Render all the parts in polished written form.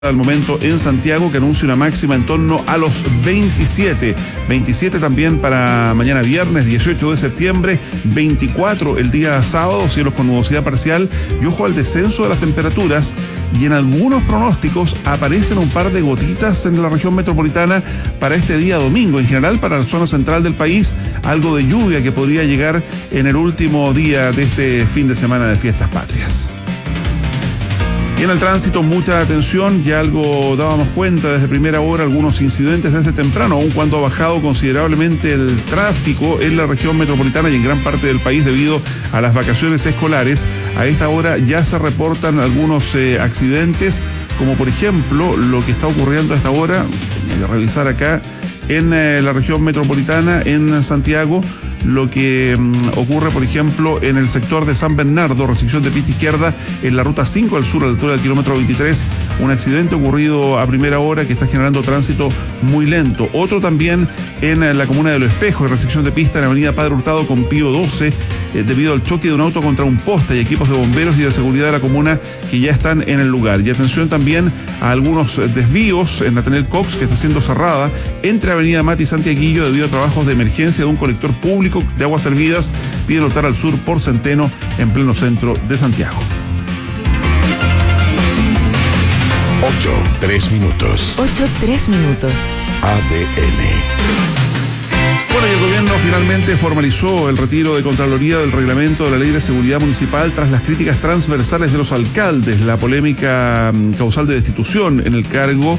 al momento en Santiago, que anuncia una máxima en torno a los 27 también para mañana viernes 18 de septiembre, 24 el día sábado, cielos con nubosidad parcial y ojo al descenso de las temperaturas, y en algunos pronósticos aparecen un par de gotitas en la región metropolitana para este día domingo. En general, para la zona central del país, algo de lluvia que podría llegar en el último día de este fin de semana de fiestas patrias. Y en el tránsito, mucha atención, ya algo dábamos cuenta desde primera hora, algunos incidentes desde temprano, aun cuando ha bajado considerablemente el tráfico en la región metropolitana y en gran parte del país debido a las vacaciones escolares. A esta hora ya se reportan algunos accidentes, como por ejemplo lo que está ocurriendo a esta hora, voy a revisar acá, en la región metropolitana, en Santiago. Lo que ocurre, por ejemplo, en el sector de San Bernardo, restricción de pista izquierda en la ruta 5 al sur, a la altura del kilómetro 23, un accidente ocurrido a primera hora que está generando tránsito muy lento. Otro también en la comuna de Los Espejos, restricción de pista en la avenida Padre Hurtado con Pío 12, debido al choque de un auto contra un poste, y equipos de bomberos y de seguridad de la comuna que ya están en el lugar. Y atención también a algunos desvíos en Nathaniel Cox, que está siendo cerrada entre avenida Mati y Santiaguillo debido a trabajos de emergencia de un colector público de aguas servidas. Piden optar al sur por Centeno, en pleno centro de Santiago. 8:03 minutos. 8:03 minutos. ADN. Bueno, y el gobierno finalmente formalizó el retiro de Contraloría del reglamento de la Ley de Seguridad Municipal tras las críticas transversales de los alcaldes. La polémica causal de destitución en el cargo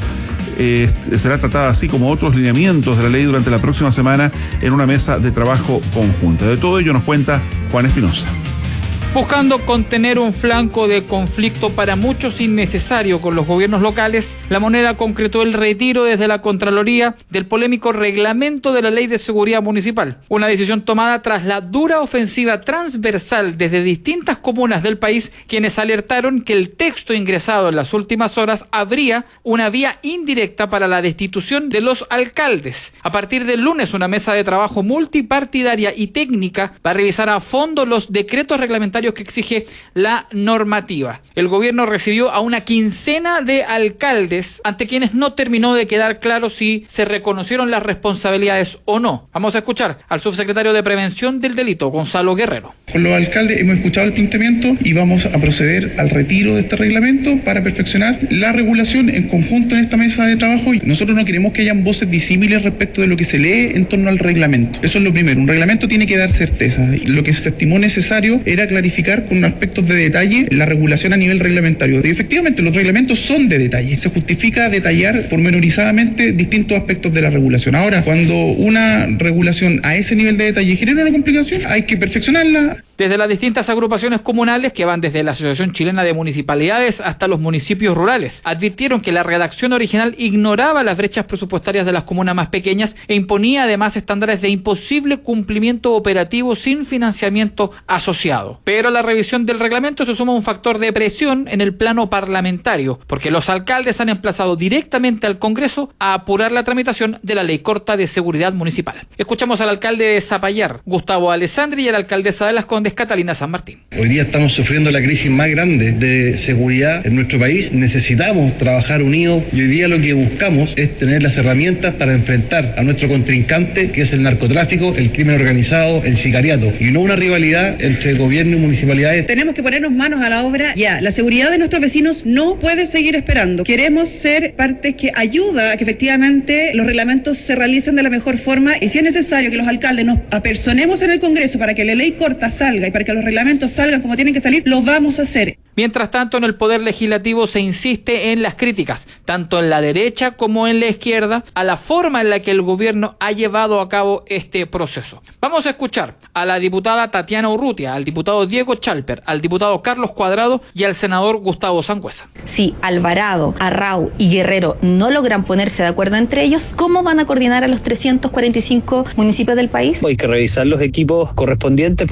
será tratada, así como otros lineamientos de la ley, durante la próxima semana en una mesa de trabajo conjunta. De todo ello nos cuenta Juan Espinosa. Buscando contener un flanco de conflicto para muchos innecesario con los gobiernos locales, La Moneda concretó el retiro desde la Contraloría del polémico reglamento de la Ley de Seguridad Municipal. Una decisión tomada tras la dura ofensiva transversal desde distintas comunas del país, quienes alertaron que el texto ingresado en las últimas horas abría una vía indirecta para la destitución de los alcaldes. A partir del lunes, una mesa de trabajo multipartidaria y técnica va a revisar a fondo los decretos reglamentarios que exige la normativa. El gobierno recibió a una quincena de alcaldes ante quienes no terminó de quedar claro si se reconocieron las responsabilidades o no. Vamos a escuchar al subsecretario de Prevención del Delito, Gonzalo Guerrero. Con los alcaldes hemos escuchado el planteamiento y vamos a proceder al retiro de este reglamento para perfeccionar la regulación en conjunto en esta mesa de trabajo. Y nosotros no queremos que hayan voces disímiles respecto de lo que se lee en torno al reglamento. Eso es lo primero. Un reglamento tiene que dar certeza. Lo que se estimó necesario era clarificar con aspectos de detalle la regulación a nivel reglamentario. Y efectivamente los reglamentos son de detalle. Se justifica detallar pormenorizadamente distintos aspectos de la regulación. Ahora, cuando una regulación a ese nivel de detalle genera una complicación, hay que perfeccionarla. Desde las distintas agrupaciones comunales, que van desde la Asociación Chilena de Municipalidades hasta los municipios rurales, advirtieron que la redacción original ignoraba las brechas presupuestarias de las comunas más pequeñas e imponía además estándares de imposible cumplimiento operativo sin financiamiento asociado. Pero a la revisión del reglamento se suma un factor de presión en el plano parlamentario, porque los alcaldes han emplazado directamente al Congreso a apurar la tramitación de la Ley Corta de Seguridad Municipal. Escuchamos al alcalde de Zapallar, Gustavo Alessandri, y a la alcaldesa de Las Condes, Catalina San Martín. Hoy día estamos sufriendo la crisis más grande de seguridad en nuestro país. Necesitamos trabajar unidos y hoy día lo que buscamos es tener las herramientas para enfrentar a nuestro contrincante, que es el narcotráfico, el crimen organizado, el sicariato, y no una rivalidad entre gobierno y municipalidades. Tenemos que ponernos manos a la obra ya. La seguridad de nuestros vecinos no puede seguir esperando. Queremos ser parte que ayuda a que efectivamente los reglamentos se realicen de la mejor forma, y si es necesario que los alcaldes nos apersonemos en el Congreso para que la ley corta salga y para que los reglamentos salgan como tienen que salir, lo vamos a hacer. Mientras tanto, en el Poder Legislativo se insiste en las críticas, tanto en la derecha como en la izquierda, a la forma en la que el gobierno ha llevado a cabo este proceso. Vamos a escuchar a la diputada Tatiana Urrutia, al diputado Diego Chalper, al diputado Carlos Cuadrado y al senador Gustavo Sangüesa. Si Alvarado, Arrau y Guerrero no logran ponerse de acuerdo entre ellos, ¿cómo van a coordinar a los 345 municipios del país? Hay que revisar los equipos correspondientes, porque la verdad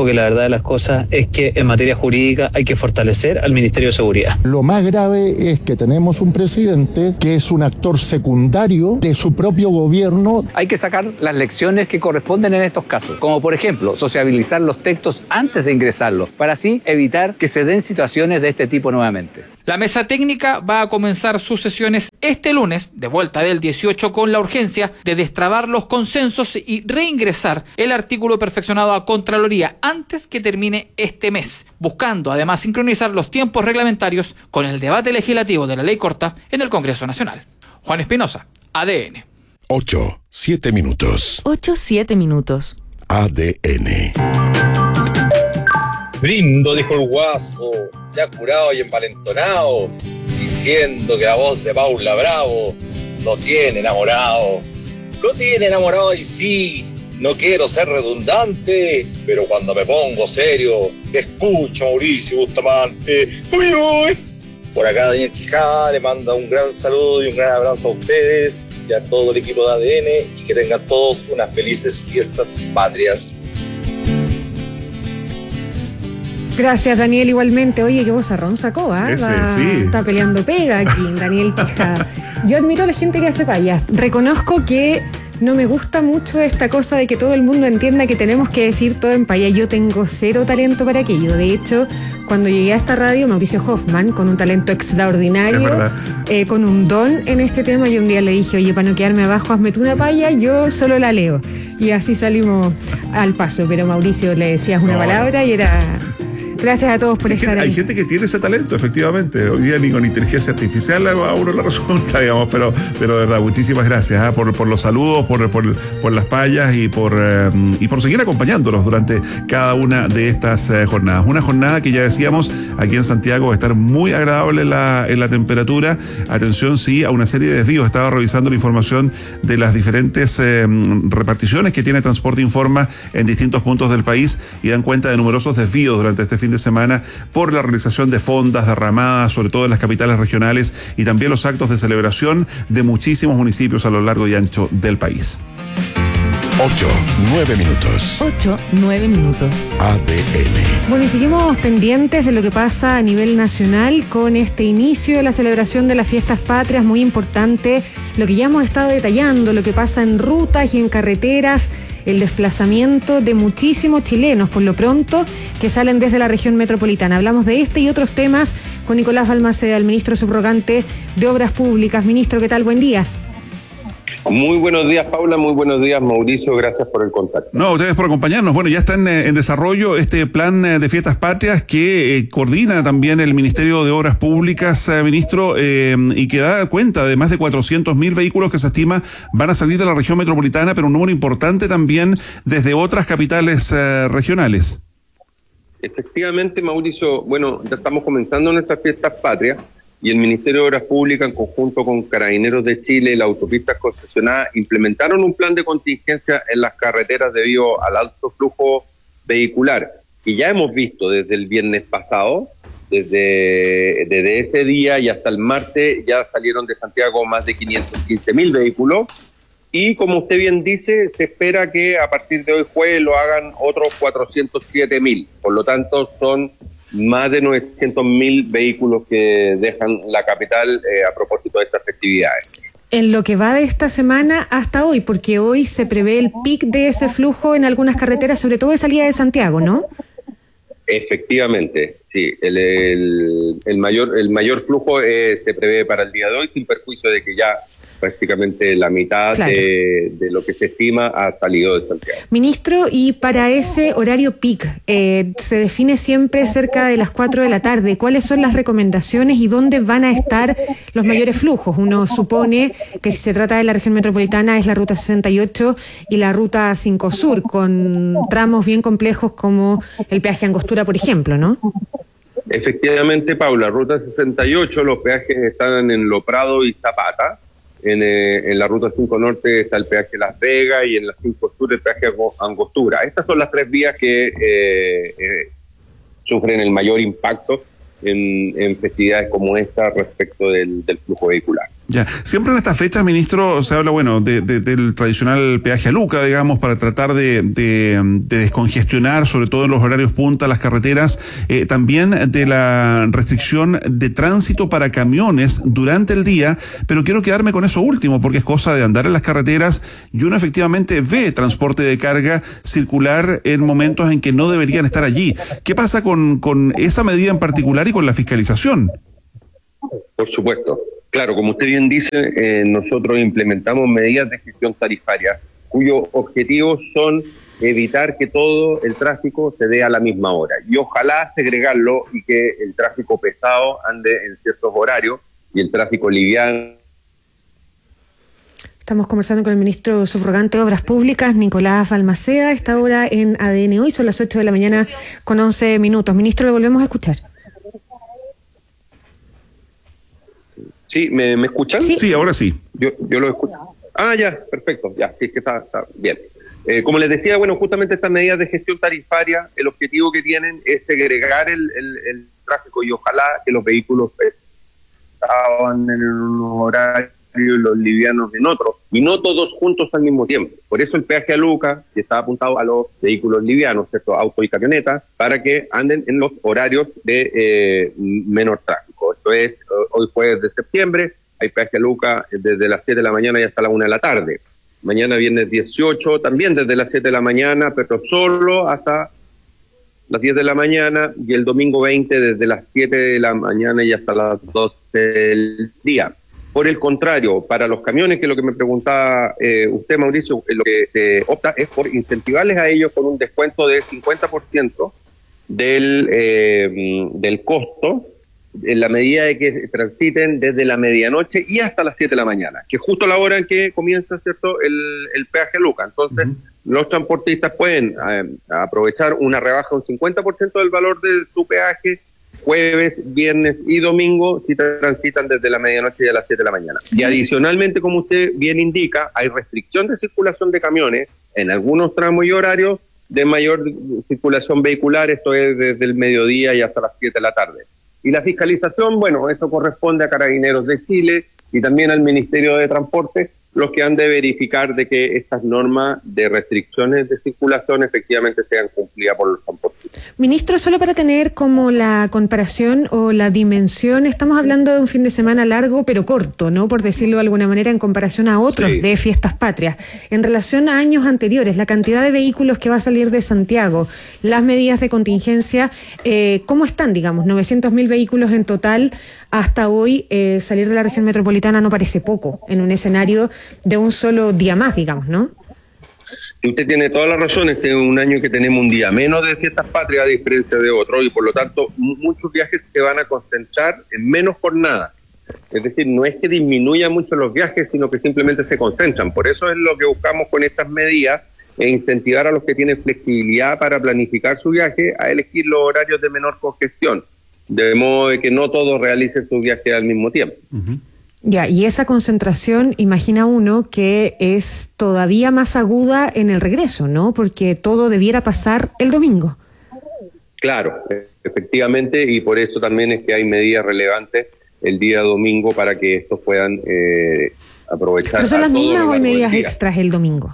de las cosas es que en materia jurídica hay que fortalecer al Ministerio de Seguridad. Lo más grave es que tenemos un presidente que es un actor secundario de su propio gobierno. Hay que sacar las lecciones que corresponden en estos casos, como por ejemplo sociabilizar los textos antes de ingresarlos, para así evitar que se den situaciones de este tipo nuevamente. La mesa técnica va a comenzar sus sesiones este lunes, de vuelta del 18, con la urgencia de destrabar los consensos y reingresar el artículo perfeccionado a Contraloría antes que termine este mes, buscando además sincronizar los tiempos reglamentarios con el debate legislativo de la ley corta en el Congreso Nacional. Juan Espinosa, ADN. 7 minutos. 7 minutos. ADN. Brindo, dijo el guaso, ya curado y envalentonado, diciendo que la voz de Paula Bravo lo tiene enamorado. Lo tiene enamorado y sí, no quiero ser redundante, pero cuando me pongo serio, te escucho, Mauricio Bustamante. ¡Uy, uy! Por acá Daniel Quijada le manda un gran saludo y un gran abrazo a ustedes y a todo el equipo de ADN, y que tengan todos unas felices fiestas patrias. Gracias, Daniel, igualmente. Oye, qué vozarrón sacó, ¿ah? Sí. Está peleando pega aquí, Daniel Quijada. Yo admiro a la gente que hace payas. Reconozco que no me gusta mucho esta cosa de que todo el mundo entienda que tenemos que decir todo en paya. Yo tengo cero talento para aquello. De hecho, cuando llegué a esta radio, Mauricio Hoffman, con un talento extraordinario, con un don en este tema, yo un día le dije, oye, para no quedarme abajo, hazme tú una paya, yo solo la leo. Y así salimos al paso. Pero Mauricio le decías una palabra y era... Gracias a todos por estar ahí. Hay gente que tiene ese talento, efectivamente. Hoy día ni con inteligencia artificial a uno la resulta, digamos, pero de verdad, muchísimas gracias por los saludos, por las payas y por seguir acompañándonos durante cada una de estas jornadas. Una jornada que ya decíamos, aquí en Santiago va a estar muy agradable en la temperatura. Atención, sí, a una serie de desvíos. Estaba revisando la información de las diferentes reparticiones que tiene Transporte Informa en distintos puntos del país y dan cuenta de numerosos desvíos durante este fin de semana por la realización de fondas, derramadas, sobre todo en las capitales regionales, y también los actos de celebración de muchísimos municipios a lo largo y ancho del país. 9 minutos. 9 minutos. ADN. Bueno, y seguimos pendientes de lo que pasa a nivel nacional con este inicio de la celebración de las fiestas patrias, muy importante lo que ya hemos estado detallando, lo que pasa en rutas y en carreteras, el desplazamiento de muchísimos chilenos, por lo pronto, que salen desde la región metropolitana. Hablamos de este y otros temas con Nicolás Balmaceda, el ministro subrogante de Obras Públicas. Ministro, ¿qué tal? Buen día. Muy buenos días, Paula, muy buenos días, Mauricio, gracias por el contacto. No, ustedes por acompañarnos. Bueno, ya está en desarrollo este plan de fiestas patrias que coordina también el Ministerio de Obras Públicas, ministro, y que da cuenta de más de 400.000 vehículos que se estima van a salir de la región metropolitana, pero un número importante también desde otras capitales regionales. Efectivamente, Mauricio, bueno, ya estamos comenzando nuestras fiestas patrias, y el Ministerio de Obras Públicas, en conjunto con Carabineros de Chile y las autopistas concesionadas, implementaron un plan de contingencia en las carreteras debido al alto flujo vehicular, que ya hemos visto desde el viernes pasado. Desde ese día y hasta el martes ya salieron de Santiago más de 515.000 vehículos, y como usted bien dice, se espera que a partir de hoy jueves lo hagan otros 407.000, por lo tanto son más de 900.000 vehículos que dejan la capital a propósito de estas festividades. En lo que va de esta semana hasta hoy, porque hoy se prevé el pic de ese flujo en algunas carreteras, sobre todo de salida de Santiago, ¿no? Efectivamente, sí. El mayor flujo se prevé para el día de hoy, sin perjuicio de que ya prácticamente la mitad de lo que se estima ha salido de Santiago. Ministro, y para ese horario peak, se define siempre cerca de las 4 de la tarde. ¿Cuáles son las recomendaciones y dónde van a estar los mayores flujos? Uno supone que si se trata de la región metropolitana es la Ruta 68 y la Ruta 5 Sur, con tramos bien complejos como el peaje Angostura, por ejemplo, ¿no? Efectivamente, Paula, Ruta 68, los peajes están en Lo Prado y Zapata. En la Ruta 5 Norte está el peaje Las Vegas y en la 5 Sur el peaje Angostura. Estas son las tres vías que sufren el mayor impacto en festividades como esta respecto del flujo vehicular. Ya, siempre en estas fechas, ministro, se habla, bueno, del tradicional peaje a Luca, digamos, para tratar de descongestionar, sobre todo en los horarios punta, las carreteras, también de la restricción de tránsito para camiones durante el día, pero quiero quedarme con eso último, porque es cosa de andar en las carreteras y uno efectivamente ve transporte de carga circular en momentos en que no deberían estar allí. ¿Qué pasa con esa medida en particular y con la fiscalización? Por supuesto. Claro, como usted bien dice, nosotros implementamos medidas de gestión tarifaria cuyos objetivos son evitar que todo el tráfico se dé a la misma hora y ojalá segregarlo y que el tráfico pesado ande en ciertos horarios y el tráfico liviano. Estamos conversando con el ministro subrogante de Obras Públicas, Nicolás Balmaceda, a esta hora en ADN Hoy, son las 8 de la mañana con 11 minutos. Ministro, le volvemos a escuchar. Sí, ¿me escuchan? Sí, ahora sí. Yo lo escucho. Ah, ya, perfecto, ya, sí, es que está bien. Como les decía, bueno, justamente estas medidas de gestión tarifaria, el objetivo que tienen es segregar el tráfico y ojalá que los vehículos estaban en unos horarios y los livianos en otros, y no todos juntos al mismo tiempo. Por eso el peaje a Luca, que está apuntado a los vehículos livianos, ¿cierto? Auto y camionetas, para que anden en los horarios de menor tráfico. Esto es, hoy jueves de septiembre, hay peaje a Luca desde las 7 de la mañana y hasta la 1 de la tarde. Mañana viernes 18, también desde las 7 de la mañana, pero solo hasta las 10 de la mañana, y el domingo 20 desde las 7 de la mañana y hasta las 12 del día. Por el contrario, para los camiones, que es lo que me preguntaba usted, Mauricio, lo que se opta es por incentivarles a ellos con un descuento de 50% del costo, en la medida de que transiten desde la medianoche y hasta las 7 de la mañana, que es justo la hora en que comienza, ¿cierto?, el peaje a Luca. Entonces, los transportistas pueden aprovechar una rebaja de un 50% del valor de su peaje, jueves, viernes y domingo, si transitan desde la medianoche y a las 7 de la mañana. Y adicionalmente, como usted bien indica, hay restricción de circulación de camiones en algunos tramos y horarios de mayor circulación vehicular, esto es desde el mediodía y hasta las 7 de la tarde. Y la fiscalización, bueno, eso corresponde a Carabineros de Chile y también al Ministerio de Transporte, los que han de verificar de que estas normas de restricciones de circulación efectivamente sean cumplidas por los transportistas. Ministro, solo para tener como la comparación o la dimensión, estamos hablando de un fin de semana largo pero corto, ¿no? Por decirlo de alguna manera, en comparación a otros de fiestas patrias. En relación a años anteriores, la cantidad de vehículos que va a salir de Santiago, las medidas de contingencia, ¿cómo están, digamos? 900.000 vehículos en total hasta hoy. Salir de la región metropolitana no parece poco en un escenario de un solo día más, digamos, ¿no? Usted tiene toda la razón, este es un año que tenemos un día menos de fiestas patrias a diferencia de otros y por lo tanto muchos viajes se van a concentrar en menos jornadas. Es decir, no es que disminuyan mucho los viajes, sino que simplemente se concentran. Por eso es lo que buscamos con estas medidas, e incentivar a los que tienen flexibilidad para planificar su viaje a elegir los horarios de menor congestión, de modo de que no todos realicen su viaje al mismo tiempo. Ya, y esa concentración, imagina uno que es todavía más aguda en el regreso, ¿no? Porque todo debiera pasar el domingo. Claro, efectivamente, y por eso también es que hay medidas relevantes el día domingo para que estos puedan aprovechar. ¿Pero son las mismas o hay medidas extras el domingo?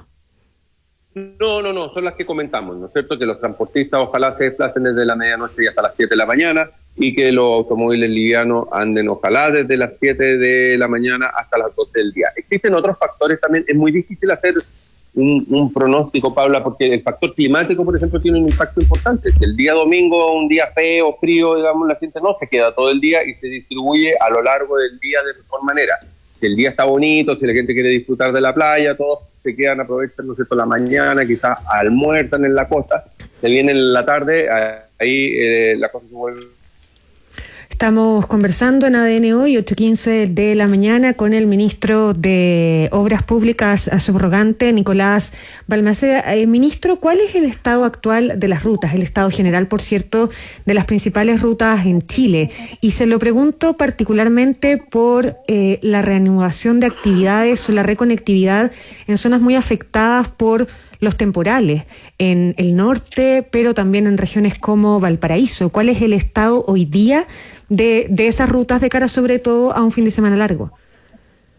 No, son las que comentamos, ¿no es cierto? Que los transportistas ojalá se desplacen desde la medianoche y hasta las 7 de la mañana, y que los automóviles livianos anden ojalá desde las 7 de la mañana hasta las 12 del día. Existen otros factores también, es muy difícil hacer un pronóstico, Paula, porque el factor climático, por ejemplo, tiene un impacto importante. Si el día domingo, un día feo, frío, digamos, la gente no se queda todo el día y se distribuye a lo largo del día de mejor manera. Si el día está bonito, si la gente quiere disfrutar de la playa, todos se quedan, aprovechan, ¿no es cierto?, la mañana, quizás almuerzan en la costa, se vienen en la tarde, ahí la cosa se vuelve. Estamos conversando en ADN Hoy, 8:15 de la mañana, con el ministro de Obras Públicas subrogante, Nicolás Balmaceda. Ministro, ¿cuál es el estado actual de las rutas? El estado general, por cierto, de las principales rutas en Chile. Y se lo pregunto particularmente por la reanudación de actividades o la reconectividad en zonas muy afectadas por los temporales, en el norte, pero también en regiones como Valparaíso. ¿Cuál es el estado hoy día de esas rutas de cara sobre todo a un fin de semana largo?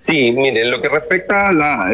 Sí, miren, lo que respecta a la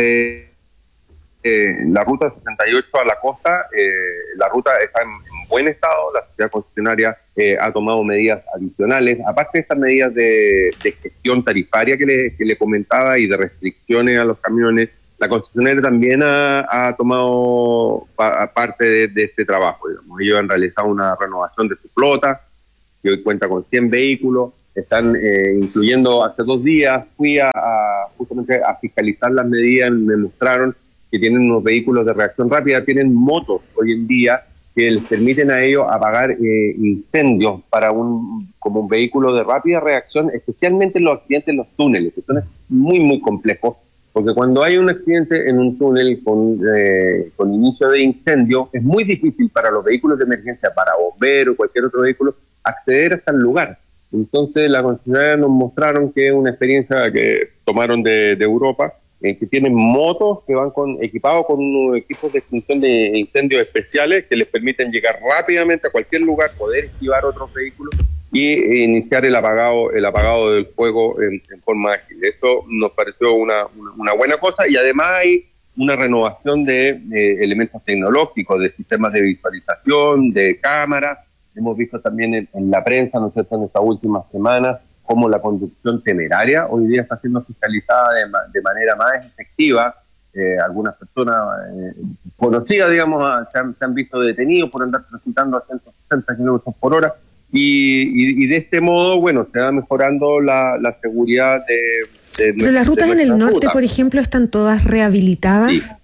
ruta 68 a la costa, la ruta está en buen estado, la sociedad concesionaria ha tomado medidas adicionales, aparte de estas medidas de gestión tarifaria que le comentaba y de restricciones a los camiones. La concesionaria también ha tomado parte de este trabajo, digamos. Ellos han realizado una renovación de su flota, que hoy cuenta con 100 vehículos, están incluyendo, hace 2 días fui justamente a fiscalizar las medidas, me mostraron que tienen unos vehículos de reacción rápida, tienen motos hoy en día que les permiten a ellos apagar incendios como un vehículo de rápida reacción, especialmente en los accidentes en los túneles, que son muy, muy complejos. Porque cuando hay un accidente en un túnel con inicio de incendio, es muy difícil para los vehículos de emergencia, para bomberos o cualquier otro vehículo, acceder hasta el lugar. Entonces, la concesionaria nos mostraron que es una experiencia que tomaron de Europa, que tienen motos que van equipados con unos equipos de extinción de incendios especiales que les permiten llegar rápidamente a cualquier lugar, poder esquivar otros vehículos y iniciar el apagado del fuego en forma ágil. Esto nos pareció una buena cosa, y además hay una renovación de elementos tecnológicos, de sistemas de visualización, de cámaras. Hemos visto también en la prensa, ¿no es cierto?, en estas últimas semanas, cómo la conducción temeraria hoy día está siendo fiscalizada de manera más efectiva. Algunas personas conocidas, digamos, se han visto detenidos por andar transitando a 160 kilómetros por hora. Y de este modo, bueno, se va mejorando la seguridad de Pero las rutas en el norte, ruta. por ejemplo, ¿están todas rehabilitadas? Sí.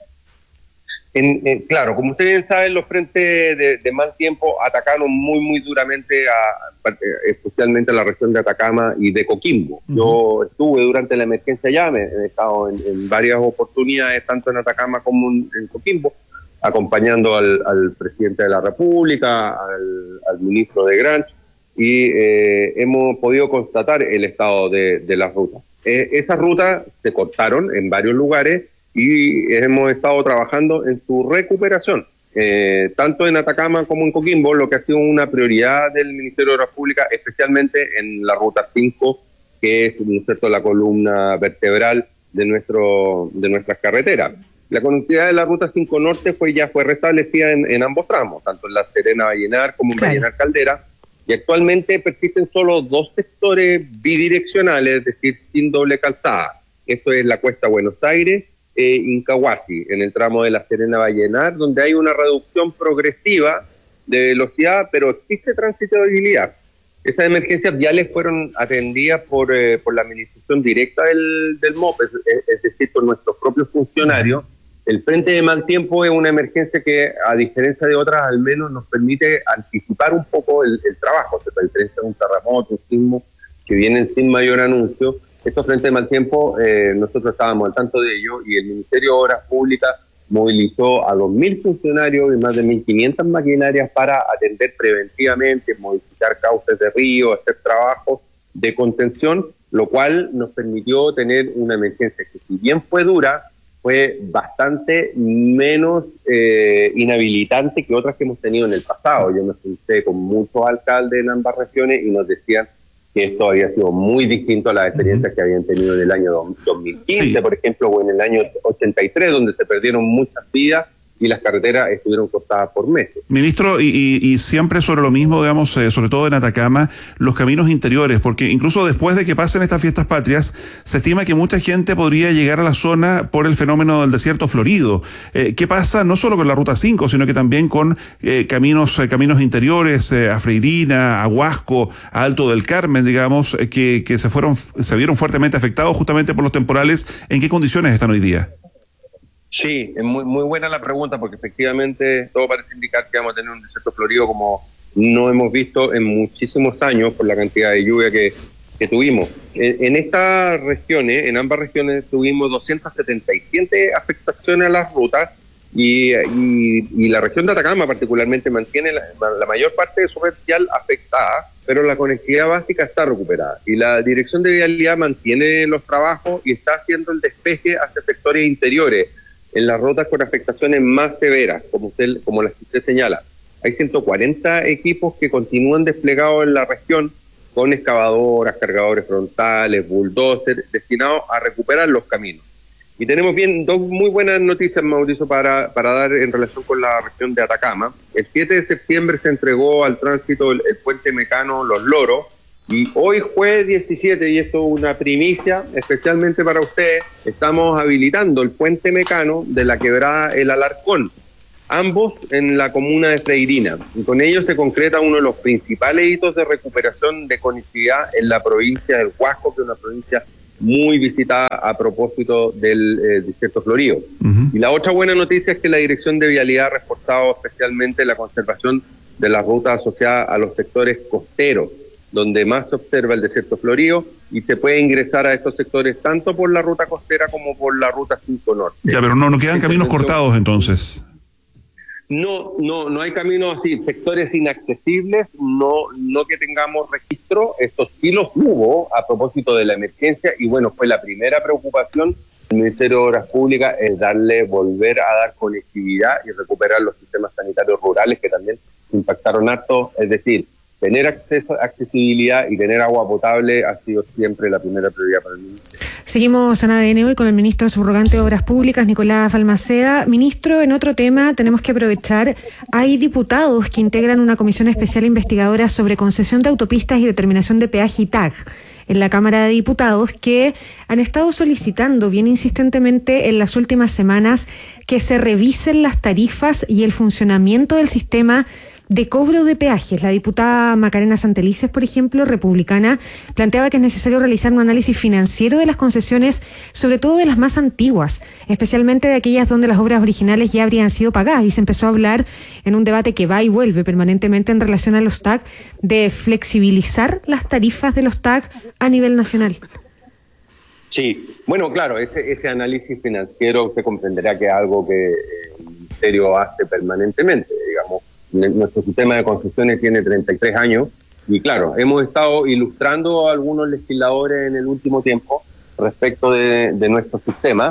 Claro, como ustedes saben, los frentes de mal tiempo atacaron muy, muy duramente, especialmente a la región de Atacama y de Coquimbo. Yo estuve durante la emergencia allá, he estado en varias oportunidades, tanto en Atacama como en Coquimbo, acompañando al presidente de la República, al ministro de Granch, y hemos podido constatar el estado de las rutas. Esas rutas se cortaron en varios lugares y hemos estado trabajando en su recuperación, tanto en Atacama como en Coquimbo, lo que ha sido una prioridad del Ministerio de Obras Públicas, especialmente en la Ruta 5, que es, ¿no es cierto?, la columna vertebral de nuestras carreteras. La conectividad de la Ruta 5 Norte ya fue restablecida en ambos tramos, tanto en La Serena-Vallenar como en Vallenar-Caldera, y actualmente persisten solo 2 sectores bidireccionales, es decir, sin doble calzada. Esto es la Cuesta Buenos Aires, Incahuasi, en el tramo de La Serena-Vallenar, donde hay una reducción progresiva de velocidad, pero existe transitabilidad. Esas emergencias viales fueron atendidas por la administración directa del MOP, es decir, por nuestros propios funcionarios. El frente de mal tiempo es una emergencia que, a diferencia de otras, al menos nos permite anticipar un poco el trabajo. A diferencia de un terremoto, un sismo, que vienen sin mayor anuncio, estos frentes de mal tiempo, nosotros estábamos al tanto de ello, y el Ministerio de Obras Públicas movilizó a 2.000 funcionarios y más de 1.500 maquinarias para atender preventivamente, modificar cauces de río, hacer trabajos de contención, lo cual nos permitió tener una emergencia que, si bien fue dura, fue bastante menos inhabilitante que otras que hemos tenido en el pasado. Yo me senté con muchos alcaldes en ambas regiones y nos decían que esto había sido muy distinto a las experiencias que habían tenido en el año 2015, por ejemplo, o en el año 83, donde se perdieron muchas vidas y las carreteras estuvieron cortadas por meses. Ministro, y siempre sobre lo mismo, digamos, sobre todo en Atacama, los caminos interiores, porque incluso después de que pasen estas fiestas patrias, se estima que mucha gente podría llegar a la zona por el fenómeno del desierto florido. ¿Qué pasa no solo con la Ruta 5, sino que también con caminos interiores, a Freirina, a Huasco, a Alto del Carmen, digamos, que se vieron fuertemente afectados justamente por los temporales? ¿En qué condiciones están hoy día? Sí, es muy, muy buena la pregunta, porque efectivamente todo parece indicar que vamos a tener un desierto florido como no hemos visto en muchísimos años por la cantidad de lluvia que tuvimos. En estas regiones, en ambas regiones, tuvimos 277 afectaciones a las rutas, y la región de Atacama particularmente mantiene la mayor parte de su red vial afectada, pero la conectividad básica está recuperada. Y la Dirección de Vialidad mantiene los trabajos y está haciendo el despeje hacia sectores interiores, en las rutas con afectaciones más severas, como las que usted señala. Hay 140 equipos que continúan desplegados en la región, con excavadoras, cargadores frontales, bulldozers, destinados a recuperar los caminos. Y tenemos dos muy buenas noticias, Mauricio, para dar en relación con la región de Atacama. El 7 de septiembre se entregó al tránsito el puente Mecano Los Loros, y hoy jueves 17, y esto es una primicia especialmente para ustedes, estamos habilitando el puente Mecano de la quebrada El Alarcón, ambos en la comuna de Freirina. Y con ello se concreta uno de los principales hitos de recuperación de conectividad en la provincia del Huasco, que es una provincia muy visitada a propósito del desierto florido. Y la otra buena noticia es que la Dirección de Vialidad ha reforzado especialmente la conservación de las rutas asociadas a los sectores costeros, donde más se observa el desierto florido, y se puede ingresar a estos sectores tanto por la ruta costera como por la ruta 5 Norte. Ya, pero no quedan caminos cortados entonces. No hay caminos así, sectores inaccesibles, no que tengamos registro. Estos sí los hubo a propósito de la emergencia, y bueno, fue la primera preocupación del Ministerio de Obras Públicas, es volver a dar conectividad y recuperar los sistemas sanitarios rurales que también impactaron harto. Es decir, tener accesibilidad y tener agua potable ha sido siempre la primera prioridad para el Ministerio. Seguimos en ADN hoy con el ministro subrogante de Obras Públicas, Nicolás Balmaceda. Ministro, en otro tema tenemos que aprovechar, hay diputados que integran una comisión especial investigadora sobre concesión de autopistas y determinación de peaje y TAG en la Cámara de Diputados, que han estado solicitando bien insistentemente en las últimas semanas que se revisen las tarifas y el funcionamiento del sistema de cobro de peajes. La diputada Macarena Santelices, por ejemplo, republicana, planteaba que es necesario realizar un análisis financiero de las concesiones, sobre todo de las más antiguas, especialmente de aquellas donde las obras originales ya habrían sido pagadas, y se empezó a hablar en un debate que va y vuelve permanentemente en relación a los TAG, de flexibilizar las tarifas de los TAG a nivel nacional. Sí, bueno, claro, ese análisis financiero se comprenderá que es algo que el Ministerio hace permanentemente, digamos. Nuestro sistema de concesiones tiene 33 años y claro, hemos estado ilustrando a algunos legisladores en el último tiempo respecto de nuestro sistema,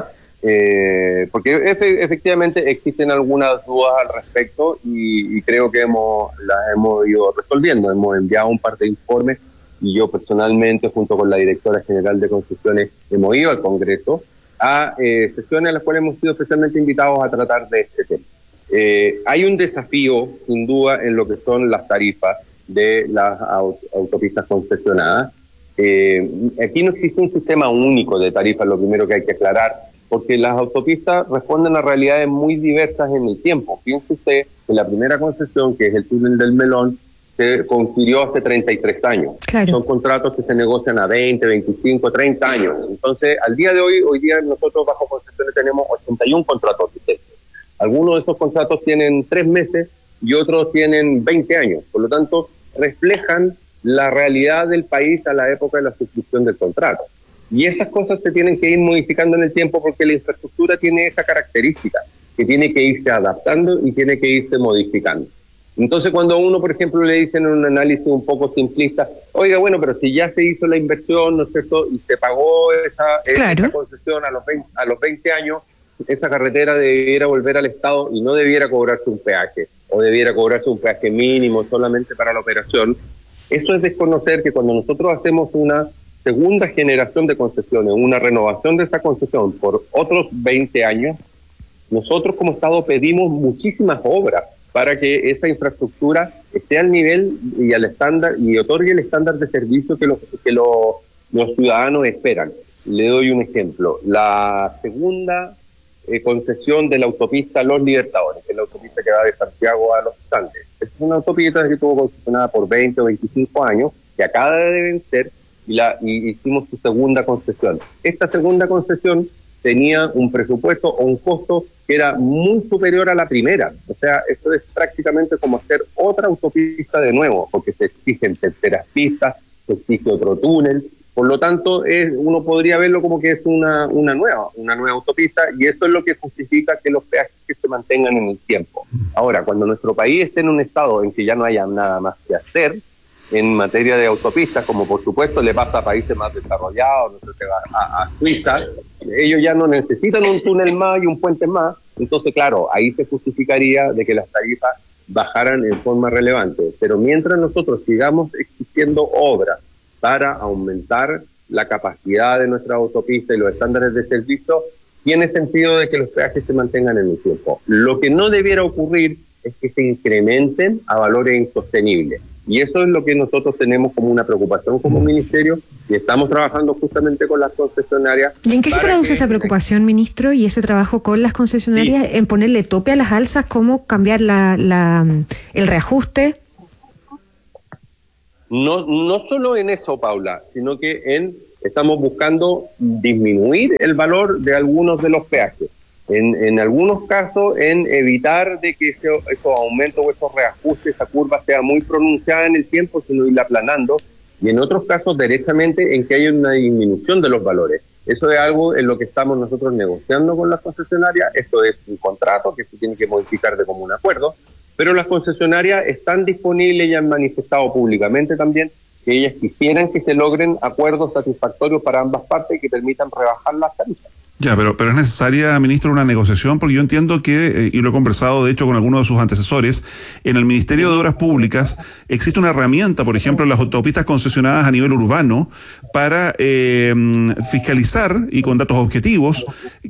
porque efectivamente existen algunas dudas al respecto y creo que las hemos ido resolviendo. Hemos enviado un par de informes y yo personalmente, junto con la directora general de concesiones, hemos ido al Congreso a sesiones a las cuales hemos sido especialmente invitados a tratar de este tema. Hay un desafío, sin duda, en lo que son las tarifas de las autopistas concesionadas. Aquí no existe un sistema único de tarifas, lo primero que hay que aclarar, porque las autopistas responden a realidades muy diversas en el tiempo. Fíjense usted que la primera concesión, que es el túnel del Melón, se confirió hace 33 años. Claro. Son contratos que se negocian a 20, 25, 30 años. Entonces, al día de hoy día nosotros bajo concesiones tenemos 81 contratos vigentes. Algunos de esos contratos tienen 3 meses y otros tienen 20 años. Por lo tanto, reflejan la realidad del país a la época de la suscripción del contrato. Y esas cosas se tienen que ir modificando en el tiempo porque la infraestructura tiene esa característica, que tiene que irse adaptando y tiene que irse modificando. Entonces, cuando a uno, por ejemplo, le dicen en un análisis un poco simplista, oiga, bueno, pero si ya se hizo la inversión, ¿no es cierto?, y se pagó esa concesión a los 20 años, esa carretera debiera volver al Estado y no debiera cobrarse un peaje, o debiera cobrarse un peaje mínimo solamente para la operación. Eso es desconocer que cuando nosotros hacemos una segunda generación de concesiones, una renovación de esa concesión por otros 20 años, nosotros como Estado pedimos muchísimas obras para que esa infraestructura esté al nivel y al estándar y otorgue el estándar de servicio que los ciudadanos esperan. Le doy un ejemplo. La segunda concesión de la autopista Los Libertadores, que es la autopista que va de Santiago a Los Andes. Es una autopista que estuvo concesionada por 20 o 25 años, que acaba de vencer y hicimos su segunda concesión. Esta segunda concesión tenía un presupuesto o un costo que era muy superior a la primera. O sea, esto es prácticamente como hacer otra autopista de nuevo, porque se exigen terceras pistas, se exige otro túnel. Por lo tanto, uno podría verlo como que es una nueva autopista, y eso es lo que justifica que los peajes se mantengan en el tiempo. Ahora, cuando nuestro país esté en un estado en que ya no haya nada más que hacer en materia de autopistas, como por supuesto le pasa a países más desarrollados, no sé, a Suiza, ellos ya no necesitan un túnel más y un puente más. Entonces, claro, ahí se justificaría de que las tarifas bajaran en forma relevante. Pero mientras nosotros sigamos exigiendo obras para aumentar la capacidad de nuestra autopista y los estándares de servicio, tiene sentido de que los peajes se mantengan en el tiempo. Lo que no debiera ocurrir es que se incrementen a valores insostenibles. Y eso es lo que nosotros tenemos como una preocupación como ministerio, y estamos trabajando justamente con las concesionarias. ¿Y en qué se traduce esa preocupación, ministro, y ese trabajo con las concesionarias? Sí. ¿En ponerle tope a las alzas? ¿Cómo cambiar el reajuste? No solo en eso, Paula, sino que estamos buscando disminuir el valor de algunos de los peajes. En algunos casos, en evitar de que esos aumentos o esos reajustes, esa curva sea muy pronunciada en el tiempo, sino irla aplanando, y en otros casos, derechamente, en que haya una disminución de los valores. Eso es algo en lo que estamos nosotros negociando con las concesionarias. Esto es un contrato que se tiene que modificar de común acuerdo, pero las concesionarias están disponibles y han manifestado públicamente también que ellas quisieran que se logren acuerdos satisfactorios para ambas partes que permitan rebajar las tarifas. Ya, pero es necesaria, ministro, una negociación, porque yo entiendo que, y lo he conversado de hecho con algunos de sus antecesores, en el Ministerio de Obras Públicas existe una herramienta, por ejemplo, en las autopistas concesionadas a nivel urbano, para fiscalizar, y con datos objetivos,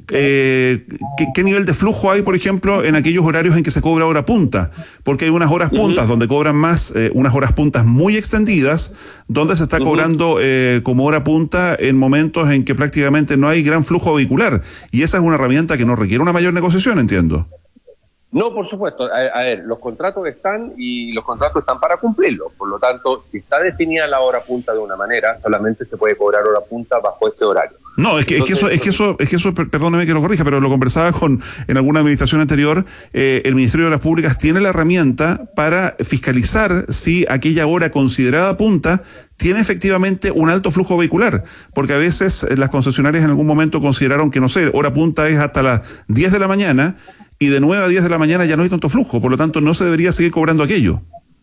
qué nivel de flujo hay, por ejemplo, en aquellos horarios en que se cobra hora punta, porque hay unas horas puntas donde cobran más, unas horas puntas muy extendidas, donde se está cobrando como hora punta en momentos en que prácticamente no hay gran flujo vehicular. Y esa es una herramienta que no requiere una mayor negociación, entiendo. No, por supuesto. A ver, los contratos están y los contratos están para cumplirlos. Por lo tanto, si está definida la hora punta de una manera, solamente se puede cobrar hora punta bajo ese horario. No, es que eso, perdóneme que lo corrija, pero lo conversaba en alguna administración anterior, el Ministerio de Obras Públicas tiene la herramienta para fiscalizar si aquella hora considerada punta tiene efectivamente un alto flujo vehicular, porque a veces las concesionarias en algún momento consideraron que, no sé, hora punta es hasta las 10 de la mañana, y de 9 a 10 de la mañana ya no hay tanto flujo, por lo tanto no se debería seguir cobrando aquello.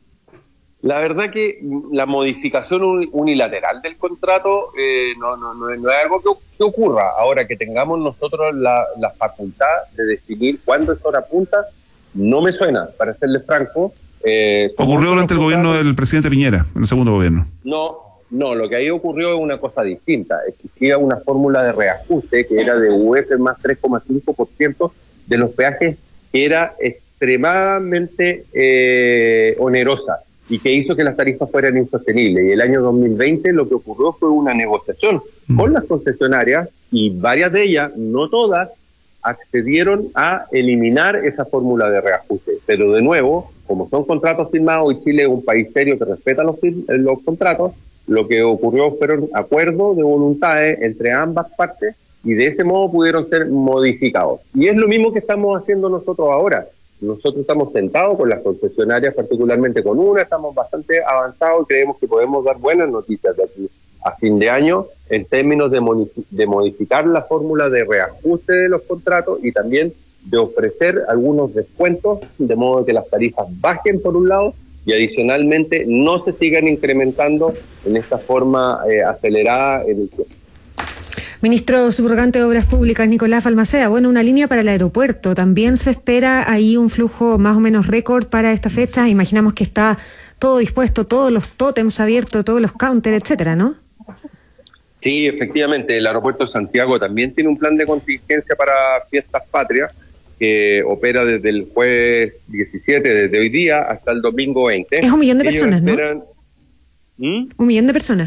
La verdad que la modificación unilateral del contrato no es algo que ocurra. Ahora, que tengamos nosotros la facultad de decidir cuándo es hora punta, no me suena, para serles franco. Ocurrió durante el gobierno del presidente Piñera, en el segundo gobierno. No, lo que ahí ocurrió es una cosa distinta. Existía una fórmula de reajuste que era de UF más 3,5% de los peajes, que era extremadamente onerosa y que hizo que las tarifas fueran insostenibles. Y el año 2020 lo que ocurrió fue una negociación con las concesionarias, y varias de ellas, no todas, accedieron a eliminar esa fórmula de reajuste. Pero de nuevo, como son contratos firmados y Chile es un país serio que respeta los contratos, lo que ocurrió fueron acuerdos de voluntades entre ambas partes, y de ese modo pudieron ser modificados. Y es lo mismo que estamos haciendo nosotros ahora. Nosotros estamos sentados con las concesionarias, particularmente con una, estamos bastante avanzados y creemos que podemos dar buenas noticias de aquí a fin de año en términos de modificar la fórmula de reajuste de los contratos y también de ofrecer algunos descuentos, de modo que las tarifas bajen por un lado y adicionalmente no se sigan incrementando en esta forma acelerada en el tiempo. Ministro subrogante de Obras Públicas, Nicolás Balmaceda, bueno, una línea para el aeropuerto. ¿También se espera ahí un flujo más o menos récord para esta fecha? Imaginamos que está todo dispuesto, todos los tótems abiertos, todos los counters, etcétera, ¿no? Sí, efectivamente, el aeropuerto de Santiago también tiene un plan de contingencia para Fiestas Patrias que opera desde el jueves 17, desde hoy día hasta el domingo 20. Es 1 millón de personas, ¿no? 1 millón de personas.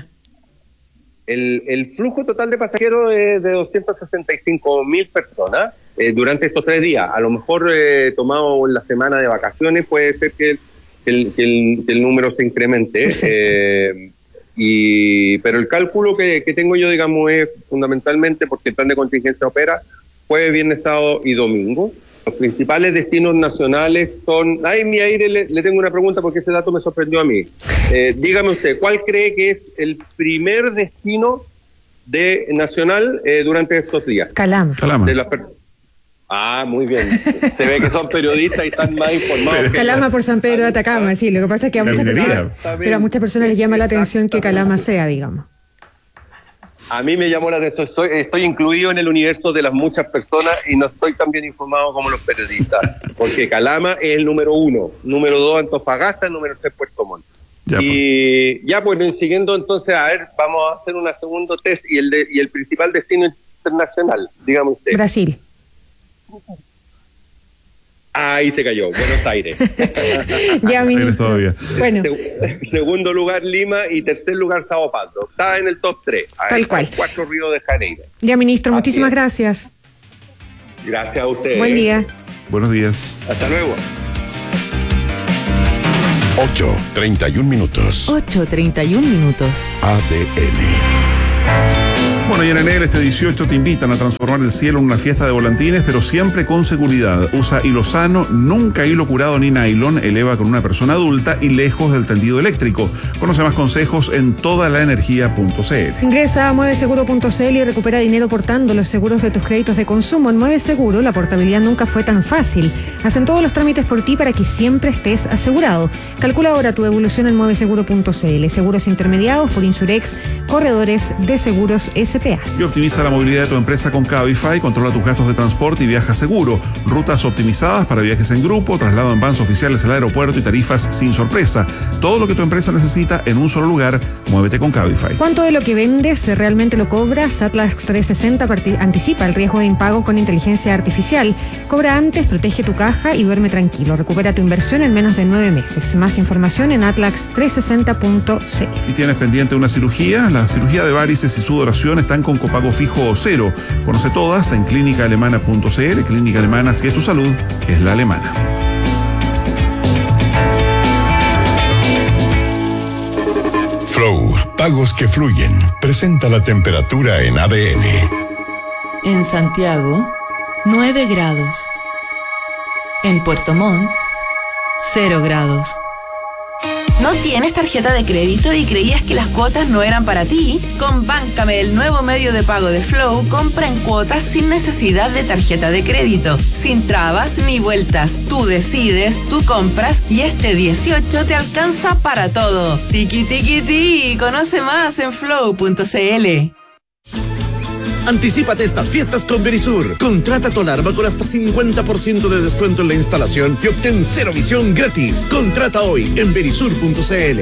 El flujo total de pasajeros es de 265.000 personas durante estos 3 días. A lo mejor tomado en la semana de vacaciones puede ser que el número se incremente. Pero el cálculo que tengo yo, digamos, es fundamentalmente porque el plan de contingencia opera jueves, viernes, sábado y domingo. Los principales destinos nacionales son... mi aire, le tengo una pregunta porque ese dato me sorprendió a mí. Dígame usted, ¿cuál cree que es el primer destino nacional durante estos días? Calama. Muy bien. Se ve que son periodistas y están más informados. Calama por San Pedro de Atacama, sí. Lo que pasa es que a muchas personas les llama la atención que Calama sea, digamos. A mí me llamó la atención, estoy incluido en el universo de las muchas personas y no estoy tan bien informado como los periodistas, porque Calama es el número 1, número 2 Antofagasta, número 3 Puerto Montt. Y ya, pues, siguiendo entonces, a ver, vamos a hacer un segundo test y el principal destino internacional, dígame usted. Brasil. Ahí se cayó, Buenos Aires. Ya, ministro. Bueno. Segundo lugar, Lima, y tercer lugar, Sao Paulo. Está en el top 3. Tal cual. 4 Río de Janeiro. Ya, ministro, muchísimas gracias. Gracias a usted. Buen día. Buenos días. Hasta luego. 8:31 minutos. 8:31 minutos. ADN. Bueno, y en Enel este 18 te invitan a transformar el cielo en una fiesta de volantines, pero siempre con seguridad. Usa hilo sano, nunca hilo curado ni nylon, eleva con una persona adulta y lejos del tendido eléctrico. Conoce más consejos en todalaenergia.cl. Ingresa a mueveseguro.cl y recupera dinero portando los seguros de tus créditos de consumo. En Mueve Seguro la portabilidad nunca fue tan fácil. Hacen todos los trámites por ti para que siempre estés asegurado. Calcula ahora tu devolución en mueveseguro.cl. Seguros intermediados por Insurex, corredores de seguros SPA. Y optimiza la movilidad de tu empresa con Cabify, controla tus gastos de transporte y viaja seguro. Rutas optimizadas para viajes en grupo, traslado en vans oficiales al aeropuerto y tarifas sin sorpresa. Todo lo que tu empresa necesita en un solo lugar. Muévete con Cabify. ¿Cuánto de lo que vendes realmente lo cobras? Atlas 360 anticipa el riesgo de impago con inteligencia artificial. Cobra antes, protege tu caja y duerme tranquilo. Recupera tu inversión en menos de 9 meses. Más información en atlax360.cl. ¿Y tienes pendiente una cirugía? La cirugía de varices y sudoración están con copago fijo o cero. Conoce todas en clínicaalemana.cl. Clínica Alemana, si es tu salud, es la alemana. Flow, pagos que fluyen. Presenta la temperatura en ADN. En Santiago, 9 grados. En Puerto Montt, 0 grados. ¿No tienes tarjeta de crédito y creías que las cuotas no eran para ti? Con Báncame, el nuevo medio de pago de Flow, compra en cuotas sin necesidad de tarjeta de crédito, sin trabas ni vueltas. Tú decides, tú compras y este 18 te alcanza para todo. Tiki tiki ti, conoce más en flow.cl. Anticípate estas fiestas con Verisur. Contrata tu alarma con hasta 50% de descuento en la instalación y obtén cero visión gratis. Contrata hoy en verisur.cl.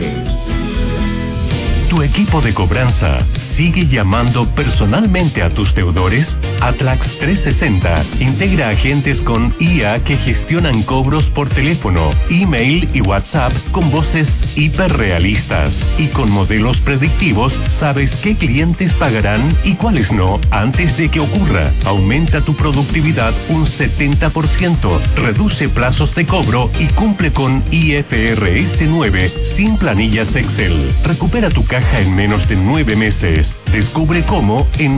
¿Tu equipo de cobranza sigue llamando personalmente a tus deudores? Atlax 360 integra agentes con IA que gestionan cobros por teléfono, email y WhatsApp con voces hiperrealistas. Y con modelos predictivos sabes qué clientes pagarán y cuáles no antes de que ocurra. Aumenta tu productividad un 70%, reduce plazos de cobro y cumple con IFRS 9 sin planillas Excel. Recupera tu caja en menos de 9 meses. Descubre cómo en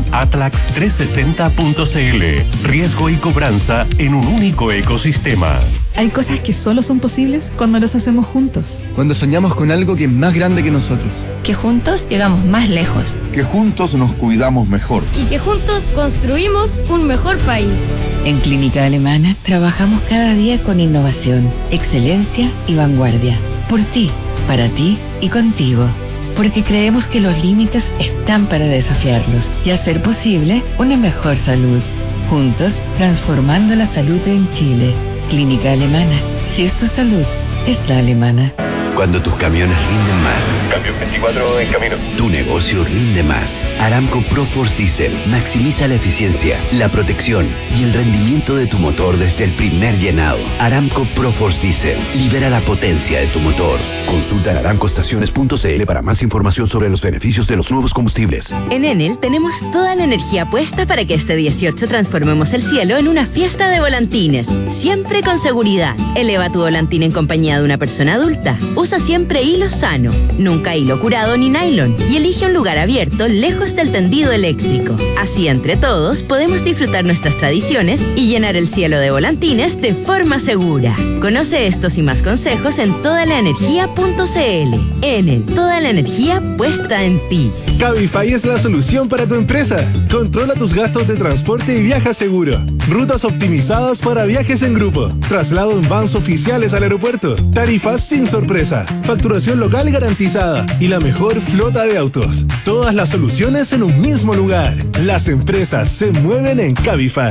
atlax360.cl. Riesgo y cobranza en un único ecosistema. Hay cosas que solo son posibles cuando las hacemos juntos. Cuando soñamos con algo que es más grande que nosotros. Que juntos llegamos más lejos. Que juntos nos cuidamos mejor. Y que juntos construimos un mejor país. En Clínica Alemana trabajamos cada día con innovación, excelencia y vanguardia. Por ti, para ti y contigo. Porque creemos que los límites están para desafiarlos y hacer posible una mejor salud. Juntos, transformando la salud en Chile. Clínica Alemana. Si es tu salud, es la alemana. Cuando tus camiones rinden más. Cambio 24 en camino. Tu negocio rinde más. Aramco ProForce Diesel maximiza la eficiencia, la protección y el rendimiento de tu motor desde el primer llenado. Aramco ProForce Diesel libera la potencia de tu motor. Consulta en aramcoestaciones.cl para más información sobre los beneficios de los nuevos combustibles. En Enel tenemos toda la energía puesta para que este 18 transformemos el cielo en una fiesta de volantines. Siempre con seguridad. Eleva tu volantín en compañía de una persona adulta. Usa siempre hilo sano, nunca hilo curado ni nylon, y elige un lugar abierto lejos del tendido eléctrico. Así entre todos podemos disfrutar nuestras tradiciones y llenar el cielo de volantines de forma segura. Conoce estos y más consejos en todalaenergia.cl. Enel, toda la energía puesta en ti. Cabify es la solución para tu empresa. Controla tus gastos de transporte y viaja seguro. Rutas optimizadas para viajes en grupo. Traslado en vans oficiales al aeropuerto. Tarifas sin sorpresa. empresa, facturación local garantizada y la mejor flota de autos. Todas las soluciones en un mismo lugar. Las empresas se mueven en Cabify.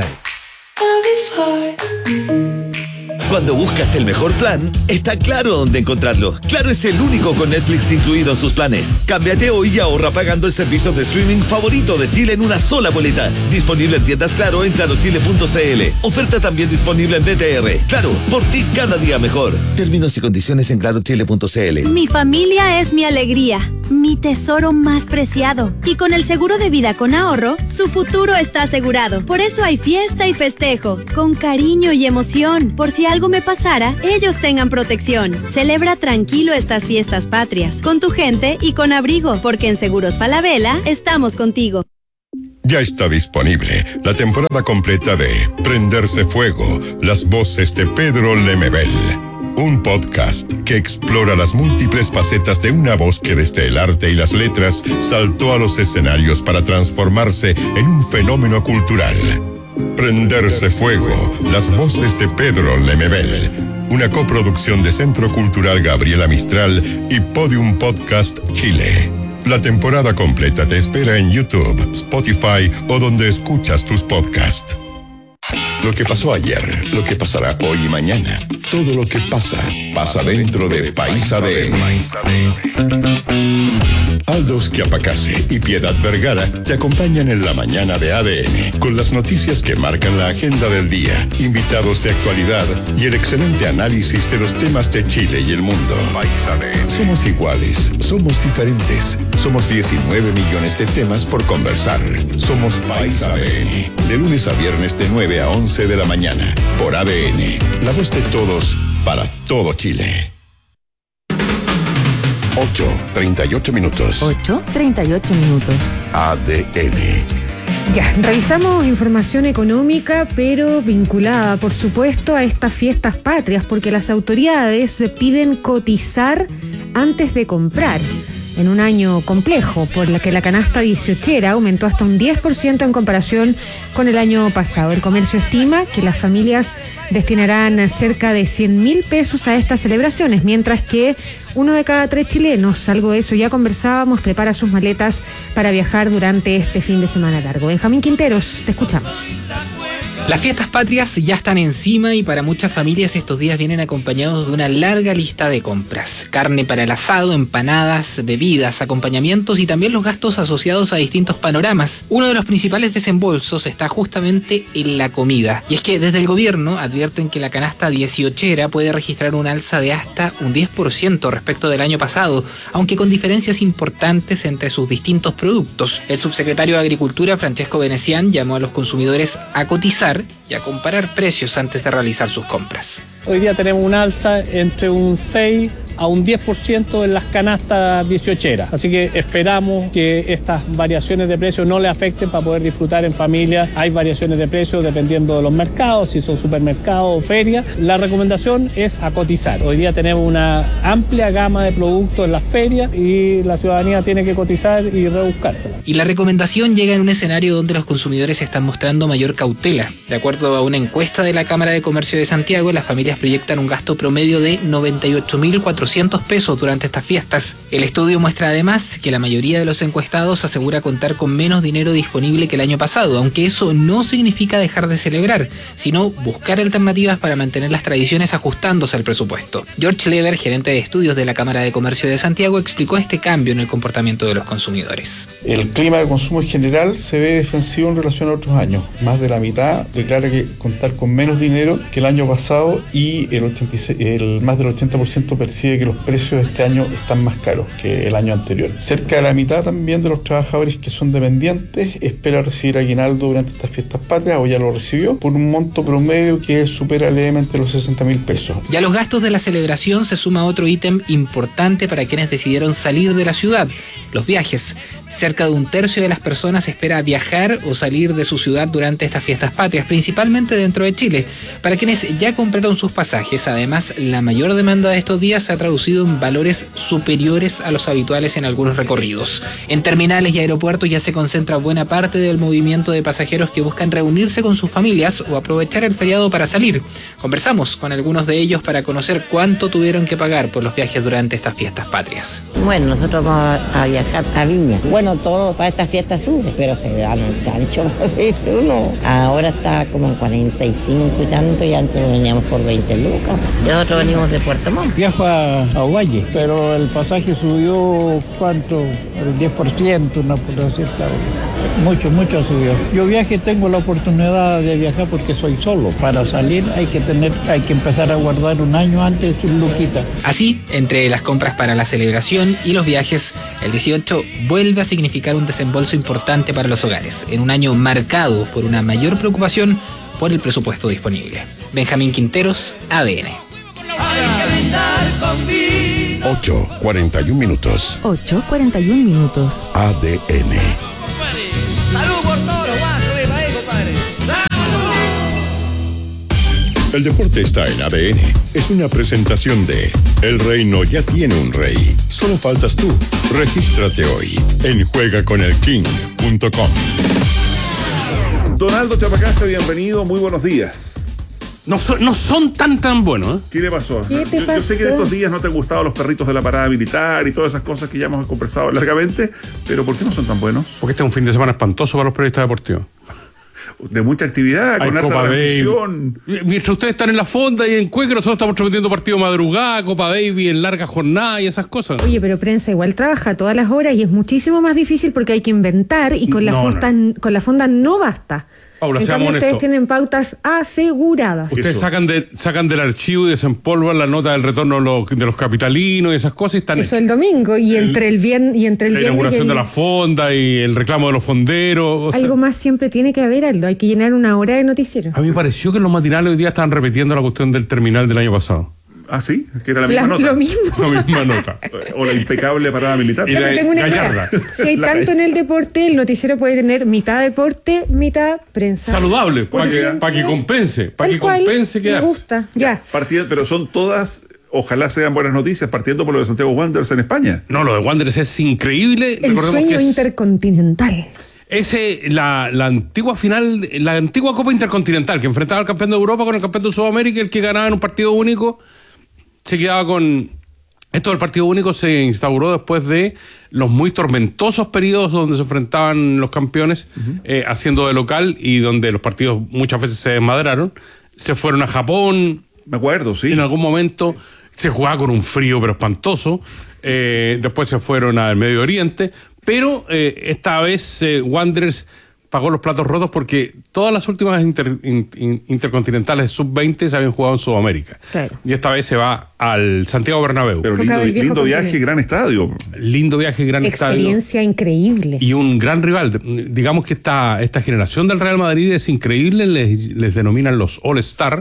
Cuando buscas el mejor plan, está Claro dónde encontrarlo. Claro es el único con Netflix incluido en sus planes. Cámbiate hoy y ahorra pagando el servicio de streaming favorito de Chile en una sola boleta. Disponible en tiendas Claro en clarochile.cl. Oferta también disponible en BTR. Claro, por ti cada día mejor. Términos y condiciones en clarochile.cl. Mi familia es mi alegría, mi tesoro más preciado. Y con el seguro de vida con ahorro, su futuro está asegurado. Por eso hay fiesta y festejo, con cariño y emoción. Por si algo me pasara, ellos tengan protección. Celebra tranquilo estas fiestas patrias, con tu gente y con abrigo, porque en Seguros Falabella estamos contigo. Ya está disponible la temporada completa de Prenderse Fuego, las voces de Pedro Lemebel. Un podcast que explora las múltiples facetas de una voz que desde el arte y las letras saltó a los escenarios para transformarse en un fenómeno cultural. Prenderse Fuego, las voces de Pedro Lemebel. Una coproducción de Centro Cultural Gabriela Mistral y Podium Podcast Chile. La temporada completa te espera en YouTube, Spotify o donde escuchas tus podcasts. Lo que pasó ayer, lo que pasará hoy y mañana. Todo lo que pasa, pasa dentro de País ADN. Aldous Chiapacase y Piedad Vergara te acompañan en la mañana de ADN con las noticias que marcan la agenda del día, invitados de actualidad y el excelente análisis de los temas de Chile y el mundo. Somos iguales, somos diferentes, somos 19 millones de temas por conversar. Somos País ADN, de lunes a viernes de 9 a 11 de la mañana, por ADN, la voz de todos, para todo Chile. 8:38 minutos. 8:38 minutos. ADN. Ya, revisamos información económica, pero vinculada, por supuesto, a estas fiestas patrias, porque las autoridades piden cotizar antes de comprar. En un año complejo, por la que la canasta 18era aumentó hasta un 10% en comparación con el año pasado. El comercio estima que las familias destinarán cerca de 100.000 pesos a estas celebraciones, mientras que 1 de cada 3 chilenos, algo de eso ya conversábamos, prepara sus maletas para viajar durante este fin de semana largo. Benjamín Quinteros, te escuchamos. Las fiestas patrias ya están encima y para muchas familias estos días vienen acompañados de una larga lista de compras. Carne para el asado, empanadas, bebidas, acompañamientos y también los gastos asociados a distintos panoramas. Uno de los principales desembolsos está justamente en la comida. Y es que desde el gobierno advierten que la canasta 18era puede registrar un alza de hasta un 10% respecto del año pasado, aunque con diferencias importantes entre sus distintos productos. El subsecretario de Agricultura, Francesco Venecián, llamó a los consumidores a cotizar y a comparar precios antes de realizar sus compras. Hoy día tenemos un alza entre un 6 a un 10% en las canastas 18eras. Así que esperamos que estas variaciones de precios no le afecten para poder disfrutar en familia. Hay variaciones de precios dependiendo de los mercados, si son supermercados o ferias. La recomendación es a cotizar. Hoy día tenemos una amplia gama de productos en las ferias y la ciudadanía tiene que cotizar y rebuscársela. Y la recomendación llega en un escenario donde los consumidores están mostrando mayor cautela. De acuerdo a una encuesta de la Cámara de Comercio de Santiago, las familias proyectan un gasto promedio de 98.400 pesos durante estas fiestas. El estudio muestra además que la mayoría de los encuestados asegura contar con menos dinero disponible que el año pasado, aunque eso no significa dejar de celebrar, sino buscar alternativas para mantener las tradiciones ajustándose al presupuesto. George Lever, gerente de estudios de la Cámara de Comercio de Santiago, explicó este cambio en el comportamiento de los consumidores. El clima de consumo en general se ve defensivo en relación a otros años. Más de la mitad declara que contar con menos dinero que el año pasado y más del 80% percibe que los precios de este año están más caros que el año anterior. Cerca de la mitad también de los trabajadores que son dependientes espera recibir aguinaldo durante estas fiestas patrias o ya lo recibió por un monto promedio que supera levemente los 60.000 pesos. Ya a los gastos de la celebración se suma otro ítem importante para quienes decidieron salir de la ciudad: los viajes. Cerca de un tercio de las personas espera viajar o salir de su ciudad durante estas fiestas patrias, principalmente dentro de Chile. Para quienes ya compraron sus pasajes, además, la mayor demanda de estos días se ha traducido en valores superiores a los habituales en algunos recorridos. En terminales y aeropuertos ya se concentra buena parte del movimiento de pasajeros que buscan reunirse con sus familias o aprovechar el feriado para salir. Conversamos con algunos de ellos para conocer cuánto tuvieron que pagar por los viajes durante estas fiestas patrias. Bueno, nosotros vamos a viajar a Viña. Bueno, todo para estas fiestas sube, pero se dan el chancho, así uno. Ahora está como en 45 y tanto, y antes veníamos por 20 lucas. Nosotros venimos de Puerto Montt. Viajo a Valle, pero el pasaje subió, ¿cuánto? El 10%, una por cierta. Mucho subió. Yo viaje, tengo la oportunidad de viajar porque soy solo. Para salir hay que empezar a guardar un año antes sus luquitas. Así, entre las compras para la celebración y los viajes, el 18 vuelve a significar un desembolso importante para los hogares, en un año marcado por una mayor preocupación por el presupuesto disponible. Benjamín Quinteros, ADN. 8:41 minutos. 8:41 minutos. ADN. ¡Salud por todos los guantes, compadre! El deporte está en ADN. Es una presentación de El Reino ya tiene un rey. Solo faltas tú. Regístrate hoy en juegaconelking.com. Donaldo Chapacasa, bienvenido, muy buenos días. No son tan buenos, ¿eh? ¿Qué le pasó? ¿Qué te pasó? Yo sé que en estos días no te han gustado los perritos de la parada militar y todas esas cosas que ya hemos conversado largamente, pero ¿por qué no son tan buenos? Porque este es un fin de semana espantoso para los periodistas deportivos. De mucha actividad, con harta transmisión. Mientras ustedes están en la fonda y en Cueca, nosotros estamos transmitiendo partido madrugada, Copa Davis en larga jornada y esas cosas. Oye, pero prensa igual trabaja todas las horas y es muchísimo más difícil porque hay que inventar y con la fonda no basta. Paula, en cambio, ustedes tienen pautas aseguradas. Ustedes sacan del archivo y desempolvan la nota del retorno de los capitalinos y esas cosas. Y están eso el domingo y entre el viernes la inauguración de la fonda y el reclamo de los fonderos. Algo más siempre tiene que haber, Aldo. Hay que llenar una hora de noticiero. A mí me pareció que en los matinales hoy día estaban repitiendo la cuestión del terminal del año pasado. Ah, sí, que era la misma nota. Lo mismo. La misma nota. O la impecable parada militar. Pero tengo una idea. Si hay tanto en el deporte, el noticiero puede tener mitad deporte, mitad prensa. Saludable, para que compense. Para que compense quedarse. Me gusta, ya. Pero son todas, ojalá sean buenas noticias, partiendo por lo de Santiago Wanderers en España. No, lo de Wanderers es increíble. El sueño intercontinental. La antigua final, la antigua Copa Intercontinental, que enfrentaba al campeón de Europa con el campeón de Sudamérica, el que ganaba en un partido único se quedaba con... Esto del partido único se instauró después de los muy tormentosos periodos donde se enfrentaban los campeones haciendo de local y donde los partidos muchas veces se desmadraron. Se fueron a Japón. Me acuerdo, sí. En algún momento se jugaba con un frío pero espantoso. Después se fueron al Medio Oriente. Pero esta vez Wanderers pagó los platos rotos porque todas las últimas intercontinentales sub-20 se habían jugado en Sudamérica. Claro. Y esta vez se va al Santiago Bernabéu. Pero lindo viaje, gran estadio. Lindo viaje, gran estadio. Experiencia increíble. Y un gran rival. Digamos que esta generación del Real Madrid es increíble, les denominan los All-Star.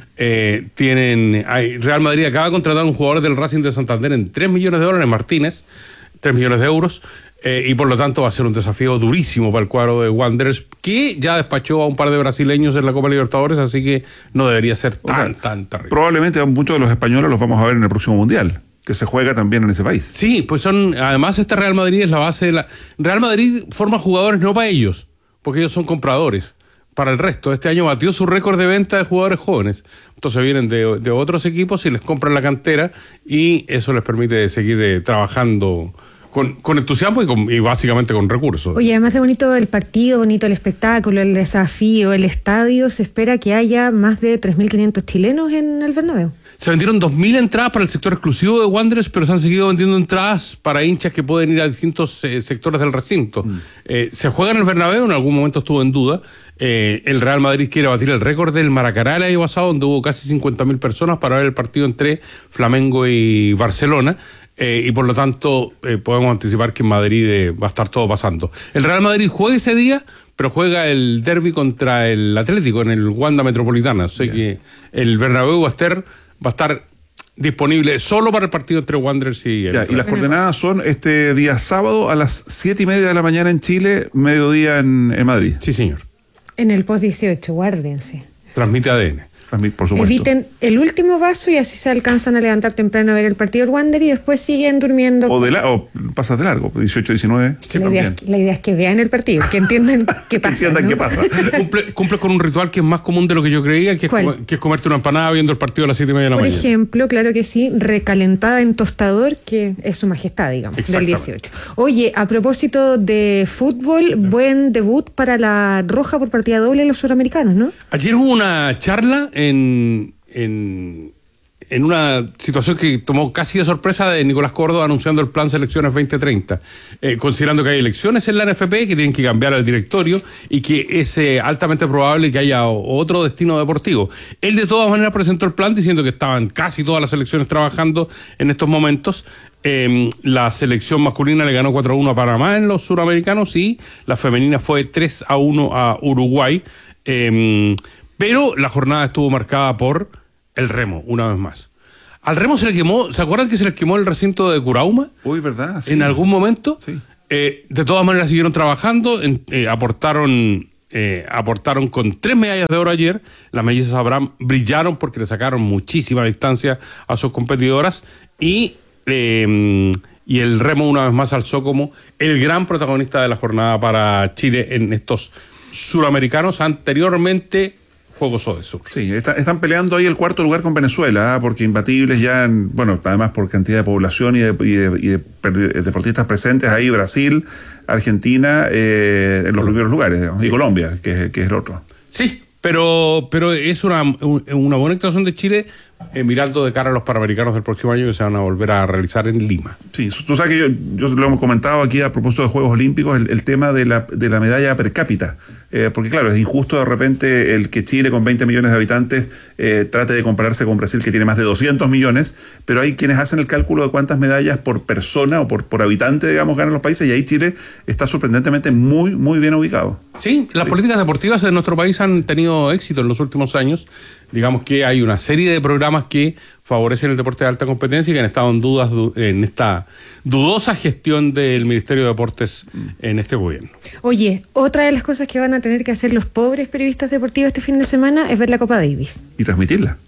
Real Madrid acaba de contratar a un jugador del Racing de Santander en $3 millones, Martínez, 3 millones de euros. Y por lo tanto va a ser un desafío durísimo para el cuadro de Wanderers, que ya despachó a un par de brasileños en la Copa Libertadores, así que no debería ser tan terrible. Probablemente muchos de los españoles los vamos a ver en el próximo Mundial, que se juega también en ese país. Sí, pues además este Real Madrid es la base de la... Real Madrid forma jugadores no para ellos, porque ellos son compradores. Para el resto, este año batió su récord de venta de jugadores jóvenes. Entonces vienen de otros equipos y les compran la cantera y eso les permite seguir trabajando con entusiasmo y básicamente con recursos. Oye, además es bonito el partido, bonito el espectáculo, el desafío, el estadio. Se espera que haya más de 3.500 chilenos en el Bernabéu. Se vendieron 2.000 entradas para el sector exclusivo de Wanderers, pero se han seguido vendiendo entradas para hinchas que pueden ir a distintos sectores del recinto. Se juega en el Bernabéu, en algún momento estuvo en duda. El Real Madrid quiere batir el récord del Maracaná el año pasado, donde hubo casi 50.000 personas para ver el partido entre Flamengo y Barcelona. Y por lo tanto podemos anticipar que en Madrid va a estar todo pasando. El Real Madrid juega ese día, pero juega el derbi contra el Atlético en el Wanda Metropolitana. O sea que el Bernabéu va a estar disponible solo para el partido entre Wanderers y ya, y las coordenadas son este día sábado a las 7:30 de la mañana en Chile, mediodía en Madrid. Sí, señor. En el post 18, guárdense. Transmite ADN. Por supuesto. Eviten el último vaso y así se alcanzan a levantar temprano a ver el partido del Wander y después siguen durmiendo. O pasas de largo, 18-19. La idea es que vean el partido, que entiendan qué pasa. Que entiendan ¿no? qué pasa. Cumple con un ritual que es más común de lo que yo creía, que es comerte una empanada viendo el partido a las 7:30 de la mañana. Por ejemplo, claro que sí, recalentada en tostador, que es su majestad, digamos, del 18. Oye, a propósito de fútbol, buen debut para la Roja por partida doble de los suramericanos, ¿no? Ayer hubo una charla en una situación que tomó casi de sorpresa de Nicolás Córdoba anunciando el plan Selecciones 2030, considerando que hay elecciones en la NFP que tienen que cambiar al directorio y que es altamente probable que haya otro destino deportivo. Él de todas maneras presentó el plan diciendo que estaban casi todas las selecciones trabajando en estos momentos. La selección masculina le ganó 4-1 a Panamá en los suramericanos y la femenina fue 3-1 a Uruguay. Pero la jornada estuvo marcada por el remo, una vez más. Al remo se le quemó, ¿se acuerdan que se les quemó el recinto de Curauma? Uy, ¿verdad? Sí. En algún momento. Sí. De todas maneras siguieron trabajando, aportaron con 3 medallas de oro ayer. Las mellizas Abraham brillaron porque le sacaron muchísima distancia a sus competidoras y el remo una vez más alzó como el gran protagonista de la jornada para Chile en estos suramericanos. Anteriormente Juegos Odesur. Sí, están peleando ahí el cuarto lugar con Venezuela, porque imbatibles ya, además por cantidad de población y de deportistas presentes, ahí Brasil, Argentina, en los primeros lugares, digamos, y Colombia, que es el otro. Sí, pero es una buena actuación de Chile mirando de cara a los Panamericanos del próximo año que se van a volver a realizar en Lima. Sí, tú sabes que yo lo hemos comentado aquí a propósito de Juegos Olímpicos, el tema de la medalla per cápita, porque claro, es injusto de repente el que Chile con 20 millones de habitantes trate de compararse con Brasil que tiene más de 200 millones, pero hay quienes hacen el cálculo de cuántas medallas por persona o por habitante, digamos, ganan los países, y ahí Chile está sorprendentemente muy, muy bien ubicado. Sí, las políticas deportivas de nuestro país han tenido éxito en los últimos años. Digamos que hay una serie de programas que favorecen el deporte de alta competencia y que han estado en esta dudosa gestión del Ministerio de Deportes en este gobierno. Oye, otra de las cosas que van a tener que hacer los pobres periodistas deportivos este fin de semana es ver la Copa Davis. Y transmitirla.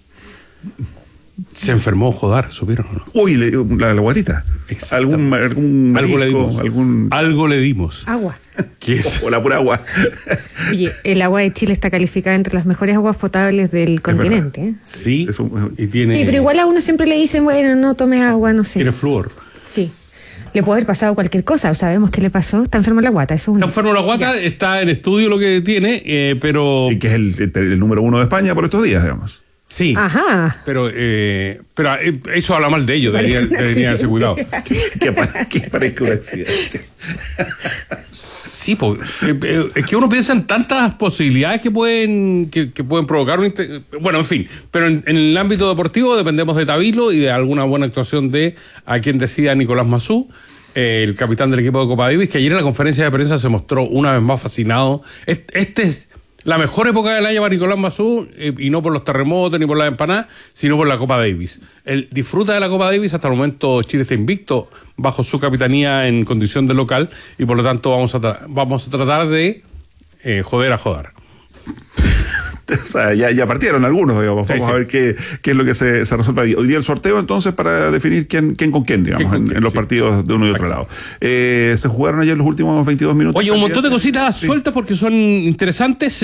Se enfermó Jodar, ¿supieron o no? Uy, la guatita. algún algo le dimos. Algo le dimos. Agua. ¿Qué es? O la pura agua. Oye, el agua de Chile está calificada entre las mejores aguas potables del continente. ¿Eh? Sí, y tiene... Sí, pero igual a uno siempre le dicen, bueno, no tomes agua, no sé. Tiene flúor. Sí. Le puede haber pasado cualquier cosa, o sabemos qué le pasó. Está enfermo la guata, eso es Está enfermo la guata, ya. Está en estudio lo que tiene, pero... Y que es el número 1 de España por estos días, digamos. Sí, ajá. Pero eso habla mal de ellos, debería haberse cuidado. que parezca un accidente. Sí, porque es que uno piensa en tantas posibilidades que pueden provocar bueno, en fin, pero en el ámbito deportivo dependemos de Tabilo y de alguna buena actuación de a quien decida Nicolás Mazú, el capitán del equipo de Copa Davis, que ayer en la conferencia de prensa se mostró una vez más fascinado. Este es la mejor época del año para Nicolás Mazú, y no por los terremotos ni por las empanadas, sino por la Copa Davis. Él disfruta de la Copa Davis. Hasta el momento Chile está invicto bajo su capitanía en condición de local, y por lo tanto vamos a tratar de joder a Jodar. O sea, ya partieron algunos, digamos. Vamos a ver qué es lo que se resuelve ahí. Hoy día el sorteo, entonces, para definir quién con quién, digamos, en los partidos de uno y otro lado. Se jugaron ayer los últimos 22 minutos. Oye, un montón de cositas sueltas porque son interesantes.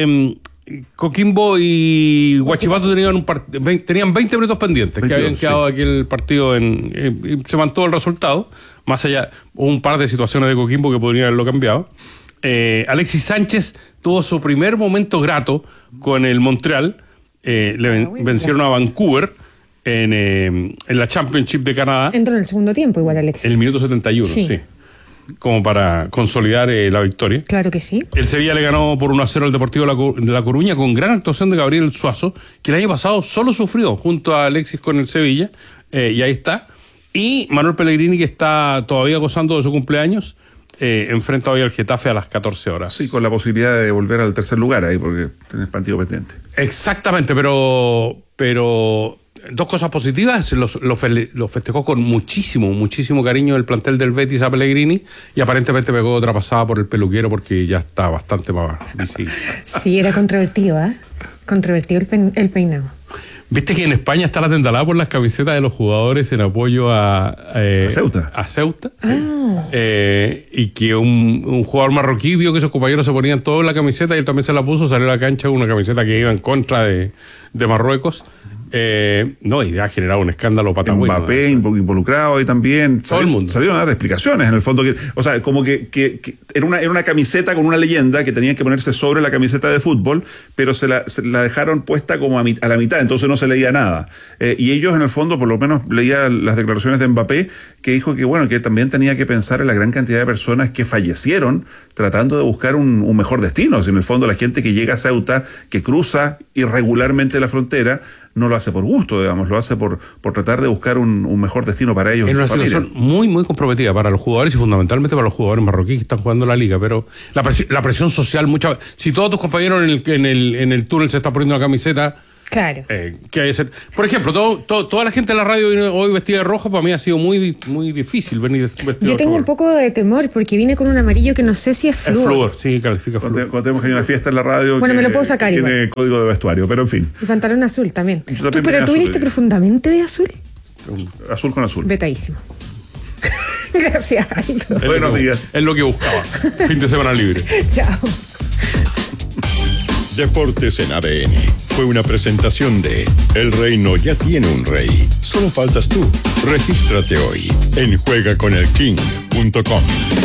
Coquimbo y Huachipato tenían 20 minutos pendientes, 22, que habían quedado aquí el partido y se mantuvo el resultado. Más allá, hubo un par de situaciones de Coquimbo que podrían haberlo cambiado. Alexis Sánchez tuvo su primer momento grato con el Montreal. Vencieron a Vancouver en la Championship de Canadá. Entró en el segundo tiempo igual Alexis. En el minuto 71, sí. Como para consolidar la victoria. Claro que sí. El Sevilla le ganó por 1-0 al Deportivo de La Coruña con gran actuación de Gabriel Suazo, que el año pasado solo sufrió junto a Alexis con el Sevilla, y ahí está. Y Manuel Pellegrini, que está todavía gozando de su cumpleaños, enfrenta hoy al Getafe a las 14 horas. Sí, con la posibilidad de volver al tercer lugar ahí, porque tenés partido pendiente. Exactamente, pero dos cosas positivas. Lo festejó con muchísimo cariño el plantel del Betis a Pellegrini, y aparentemente pegó otra pasada por el peluquero porque ya está bastante más visible. Sí, era controvertido, ¿eh? Controvertido el peinado. ¿Viste que en España está la tendalada por las camisetas de los jugadores en apoyo a Ceuta? A Ceuta. Sí. Y que un jugador marroquí vio que sus compañeros se ponían todo en la camiseta y él también se la puso, salió a la cancha con una camiseta que iba en contra de Marruecos. Y ha generado un escándalo patagónico. Mbappé involucrado ahí también. Todo el mundo. Salieron a dar explicaciones en el fondo. Como que era una camiseta con una leyenda que tenían que ponerse sobre la camiseta de fútbol, pero se la dejaron puesta como a la mitad, entonces no se leía nada. Y ellos en el fondo, por lo menos leía las declaraciones de Mbappé, que dijo que también tenía que pensar en la gran cantidad de personas que fallecieron tratando de buscar un mejor destino. O sea, en el fondo la gente que llega a Ceuta, que cruza irregularmente la frontera, no lo hace por gusto, digamos, lo hace por tratar de buscar un mejor destino para ellos. Es una situación muy comprometida para los jugadores y fundamentalmente para los jugadores marroquíes que están jugando la liga, pero la presión social si todos tus compañeros en el túnel se están poniendo una camiseta, claro. ¿Qué hay que hacer? Por ejemplo, toda la gente en la radio viene hoy vestida de rojo. Para mí ha sido muy difícil venir vestido de Yo tengo un poco de temor porque vine con un amarillo que no sé si es flúor. Es flúor, sí, califica flúor. Contemos que hay una fiesta en la radio. Bueno, me lo puedo sacar tiene igual. Código de vestuario, pero en fin. Y pantalón azul también. Pero tú viniste profundamente de azul. Azul con azul. Vetadísimo. Gracias, Aldo. Buenos días. Es lo que buscaba. Fin de semana libre. Chao. Deportes en ADN. Fue una presentación de El Reino ya tiene un rey. Solo faltas tú. Regístrate hoy en juegaconelking.com.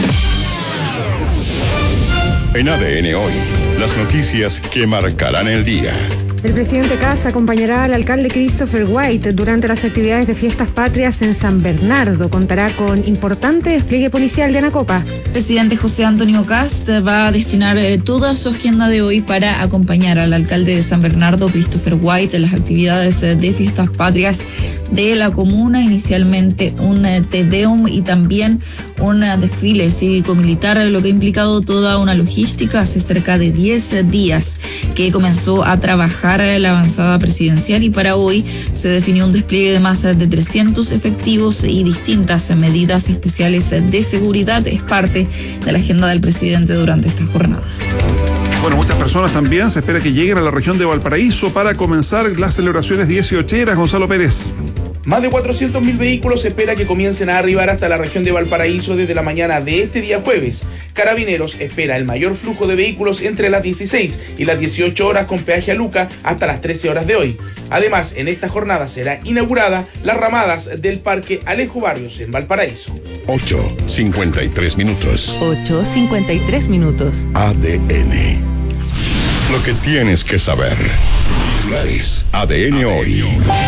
En ADN Hoy, las noticias que marcarán el día. El presidente Kast acompañará al alcalde Christopher White durante las actividades de Fiestas Patrias en San Bernardo. Contará con importante despliegue policial de Anacopa. El presidente José Antonio Kast va a destinar toda su agenda de hoy para acompañar al alcalde de San Bernardo, Christopher White, en las actividades de Fiestas Patrias de la comuna. Inicialmente un Te Deum y también un desfile cívico-militar, lo que ha implicado toda una logística hace cerca de 10 días que comenzó a trabajar la avanzada presidencial, y para hoy se definió un despliegue de más de 300 efectivos y distintas medidas especiales de seguridad. Es parte de la agenda del presidente durante esta jornada. Bueno, muchas personas también se espera que lleguen a la región de Valparaíso para comenzar las celebraciones 18eras. Gonzalo Pérez. Más de 400.000 vehículos se espera que comiencen a arribar hasta la región de Valparaíso desde la mañana de este día jueves. Carabineros espera el mayor flujo de vehículos entre las 16 y las 18 horas con peaje a Luca hasta las 13 horas de hoy. Además, en esta jornada será inaugurada las ramadas del Parque Alejo Barrios en Valparaíso. 8:53 minutos. 8:53 minutos. ADN. Lo que tienes que saber. Titulares. ADN Hoy.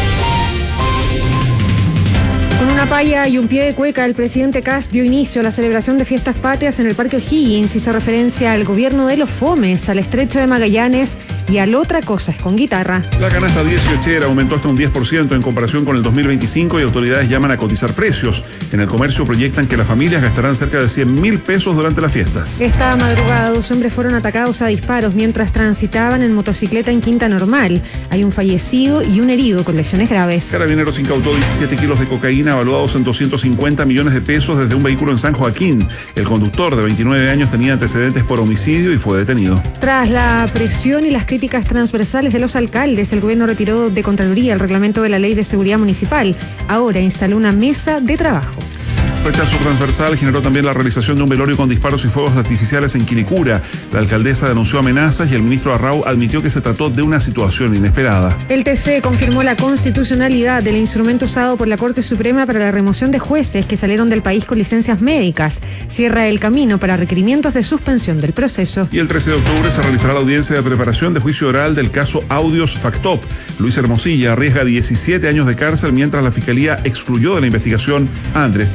Con una paya y un pie de cueca, el presidente Kast dio inicio a la celebración de Fiestas Patrias en el Parque O'Higgins. Hizo referencia al gobierno de los Fomes, al Estrecho de Magallanes y al Otra Cosa es con guitarra. La canasta 18era aumentó hasta un 10% en comparación con el 2025 y autoridades llaman a cotizar precios. En el comercio proyectan que las familias gastarán cerca de 100.000 pesos durante las fiestas. Esta madrugada 2 hombres fueron atacados a disparos mientras transitaban en motocicleta en Quinta Normal. Hay un fallecido y un herido con lesiones graves. Carabineros incautó 17 kilos de cocaína evaluados en 250 millones de pesos desde un vehículo en San Joaquín. El conductor de 29 años tenía antecedentes por homicidio y fue detenido. Tras la presión y las críticas transversales de los alcaldes, el gobierno retiró de Contraloría el reglamento de la Ley de Seguridad Municipal. Ahora instaló una mesa de trabajo. Rechazo transversal generó también la realización de un velorio con disparos y fuegos artificiales en Quilicura. La alcaldesa denunció amenazas y el ministro Arrau admitió que se trató de una situación inesperada. El TC confirmó la constitucionalidad del instrumento usado por la Corte Suprema para la remoción de jueces que salieron del país con licencias médicas. Cierra el camino para requerimientos de suspensión del proceso. Y el 13 de octubre se realizará la audiencia de preparación de juicio oral del caso Audios Factop. Luis Hermosilla arriesga 17 años de cárcel mientras la Fiscalía excluyó de la investigación a Andrés Chadwick. El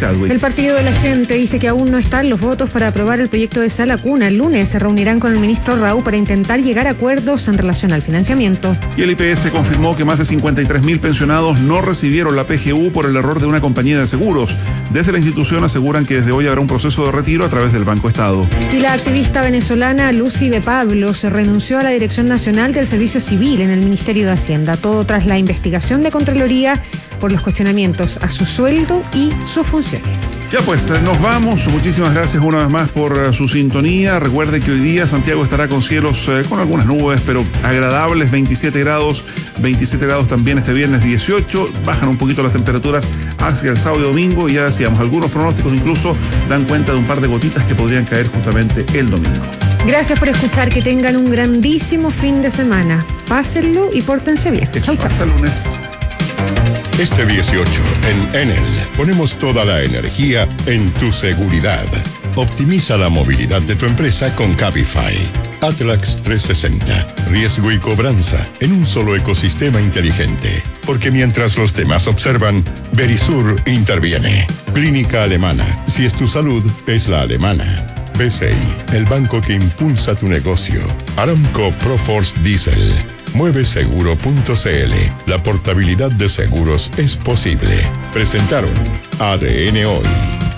Partido de la Gente dice que aún no están los votos para aprobar el proyecto de Sala Cuna. El lunes se reunirán con el ministro Raúl para intentar llegar a acuerdos en relación al financiamiento. Y el IPS confirmó que más de 53.000 pensionados no recibieron la PGU por el error de una compañía de seguros. Desde la institución aseguran que desde hoy habrá un proceso de retiro a través del Banco Estado. Y la activista venezolana Lucy de Pablo se renunció a la Dirección Nacional del Servicio Civil en el Ministerio de Hacienda, todo tras la investigación de Contraloría por los cuestionamientos a su sueldo y sus funciones. Ya pues, nos vamos. Muchísimas gracias una vez más por su sintonía. Recuerde que hoy día Santiago estará con cielos con algunas nubes, pero agradables, 27 grados. 27 grados también este viernes 18. Bajan un poquito las temperaturas hacia el sábado y domingo. Y ya decíamos, algunos pronósticos incluso dan cuenta de un par de gotitas que podrían caer justamente el domingo. Gracias por escuchar, que tengan un grandísimo fin de semana. Pásenlo y pórtense bien. Chau, chau. Hasta el lunes. Este 18 en Enel ponemos toda la energía en tu seguridad. Optimiza la movilidad de tu empresa con Cabify. Atlax 360. Riesgo y cobranza en un solo ecosistema inteligente. Porque mientras los demás observan, Verisur interviene. Clínica Alemana. Si es tu salud, es la alemana. BCI, el banco que impulsa tu negocio. Aramco Proforce Diesel. Mueveseguro.cl. La portabilidad de seguros es posible. Presentaron ADN Hoy.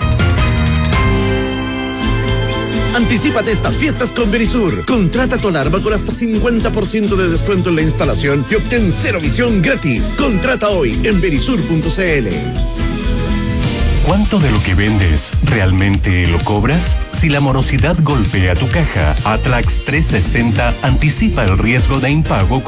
Anticípate estas fiestas con Verisur. Contrata tu alarma con hasta 50% de descuento en la instalación y obtén cero visión gratis. Contrata hoy en verisur.cl. ¿Cuánto de lo que vendes realmente lo cobras? Si la morosidad golpea tu caja, Atlax 360 anticipa el riesgo de impago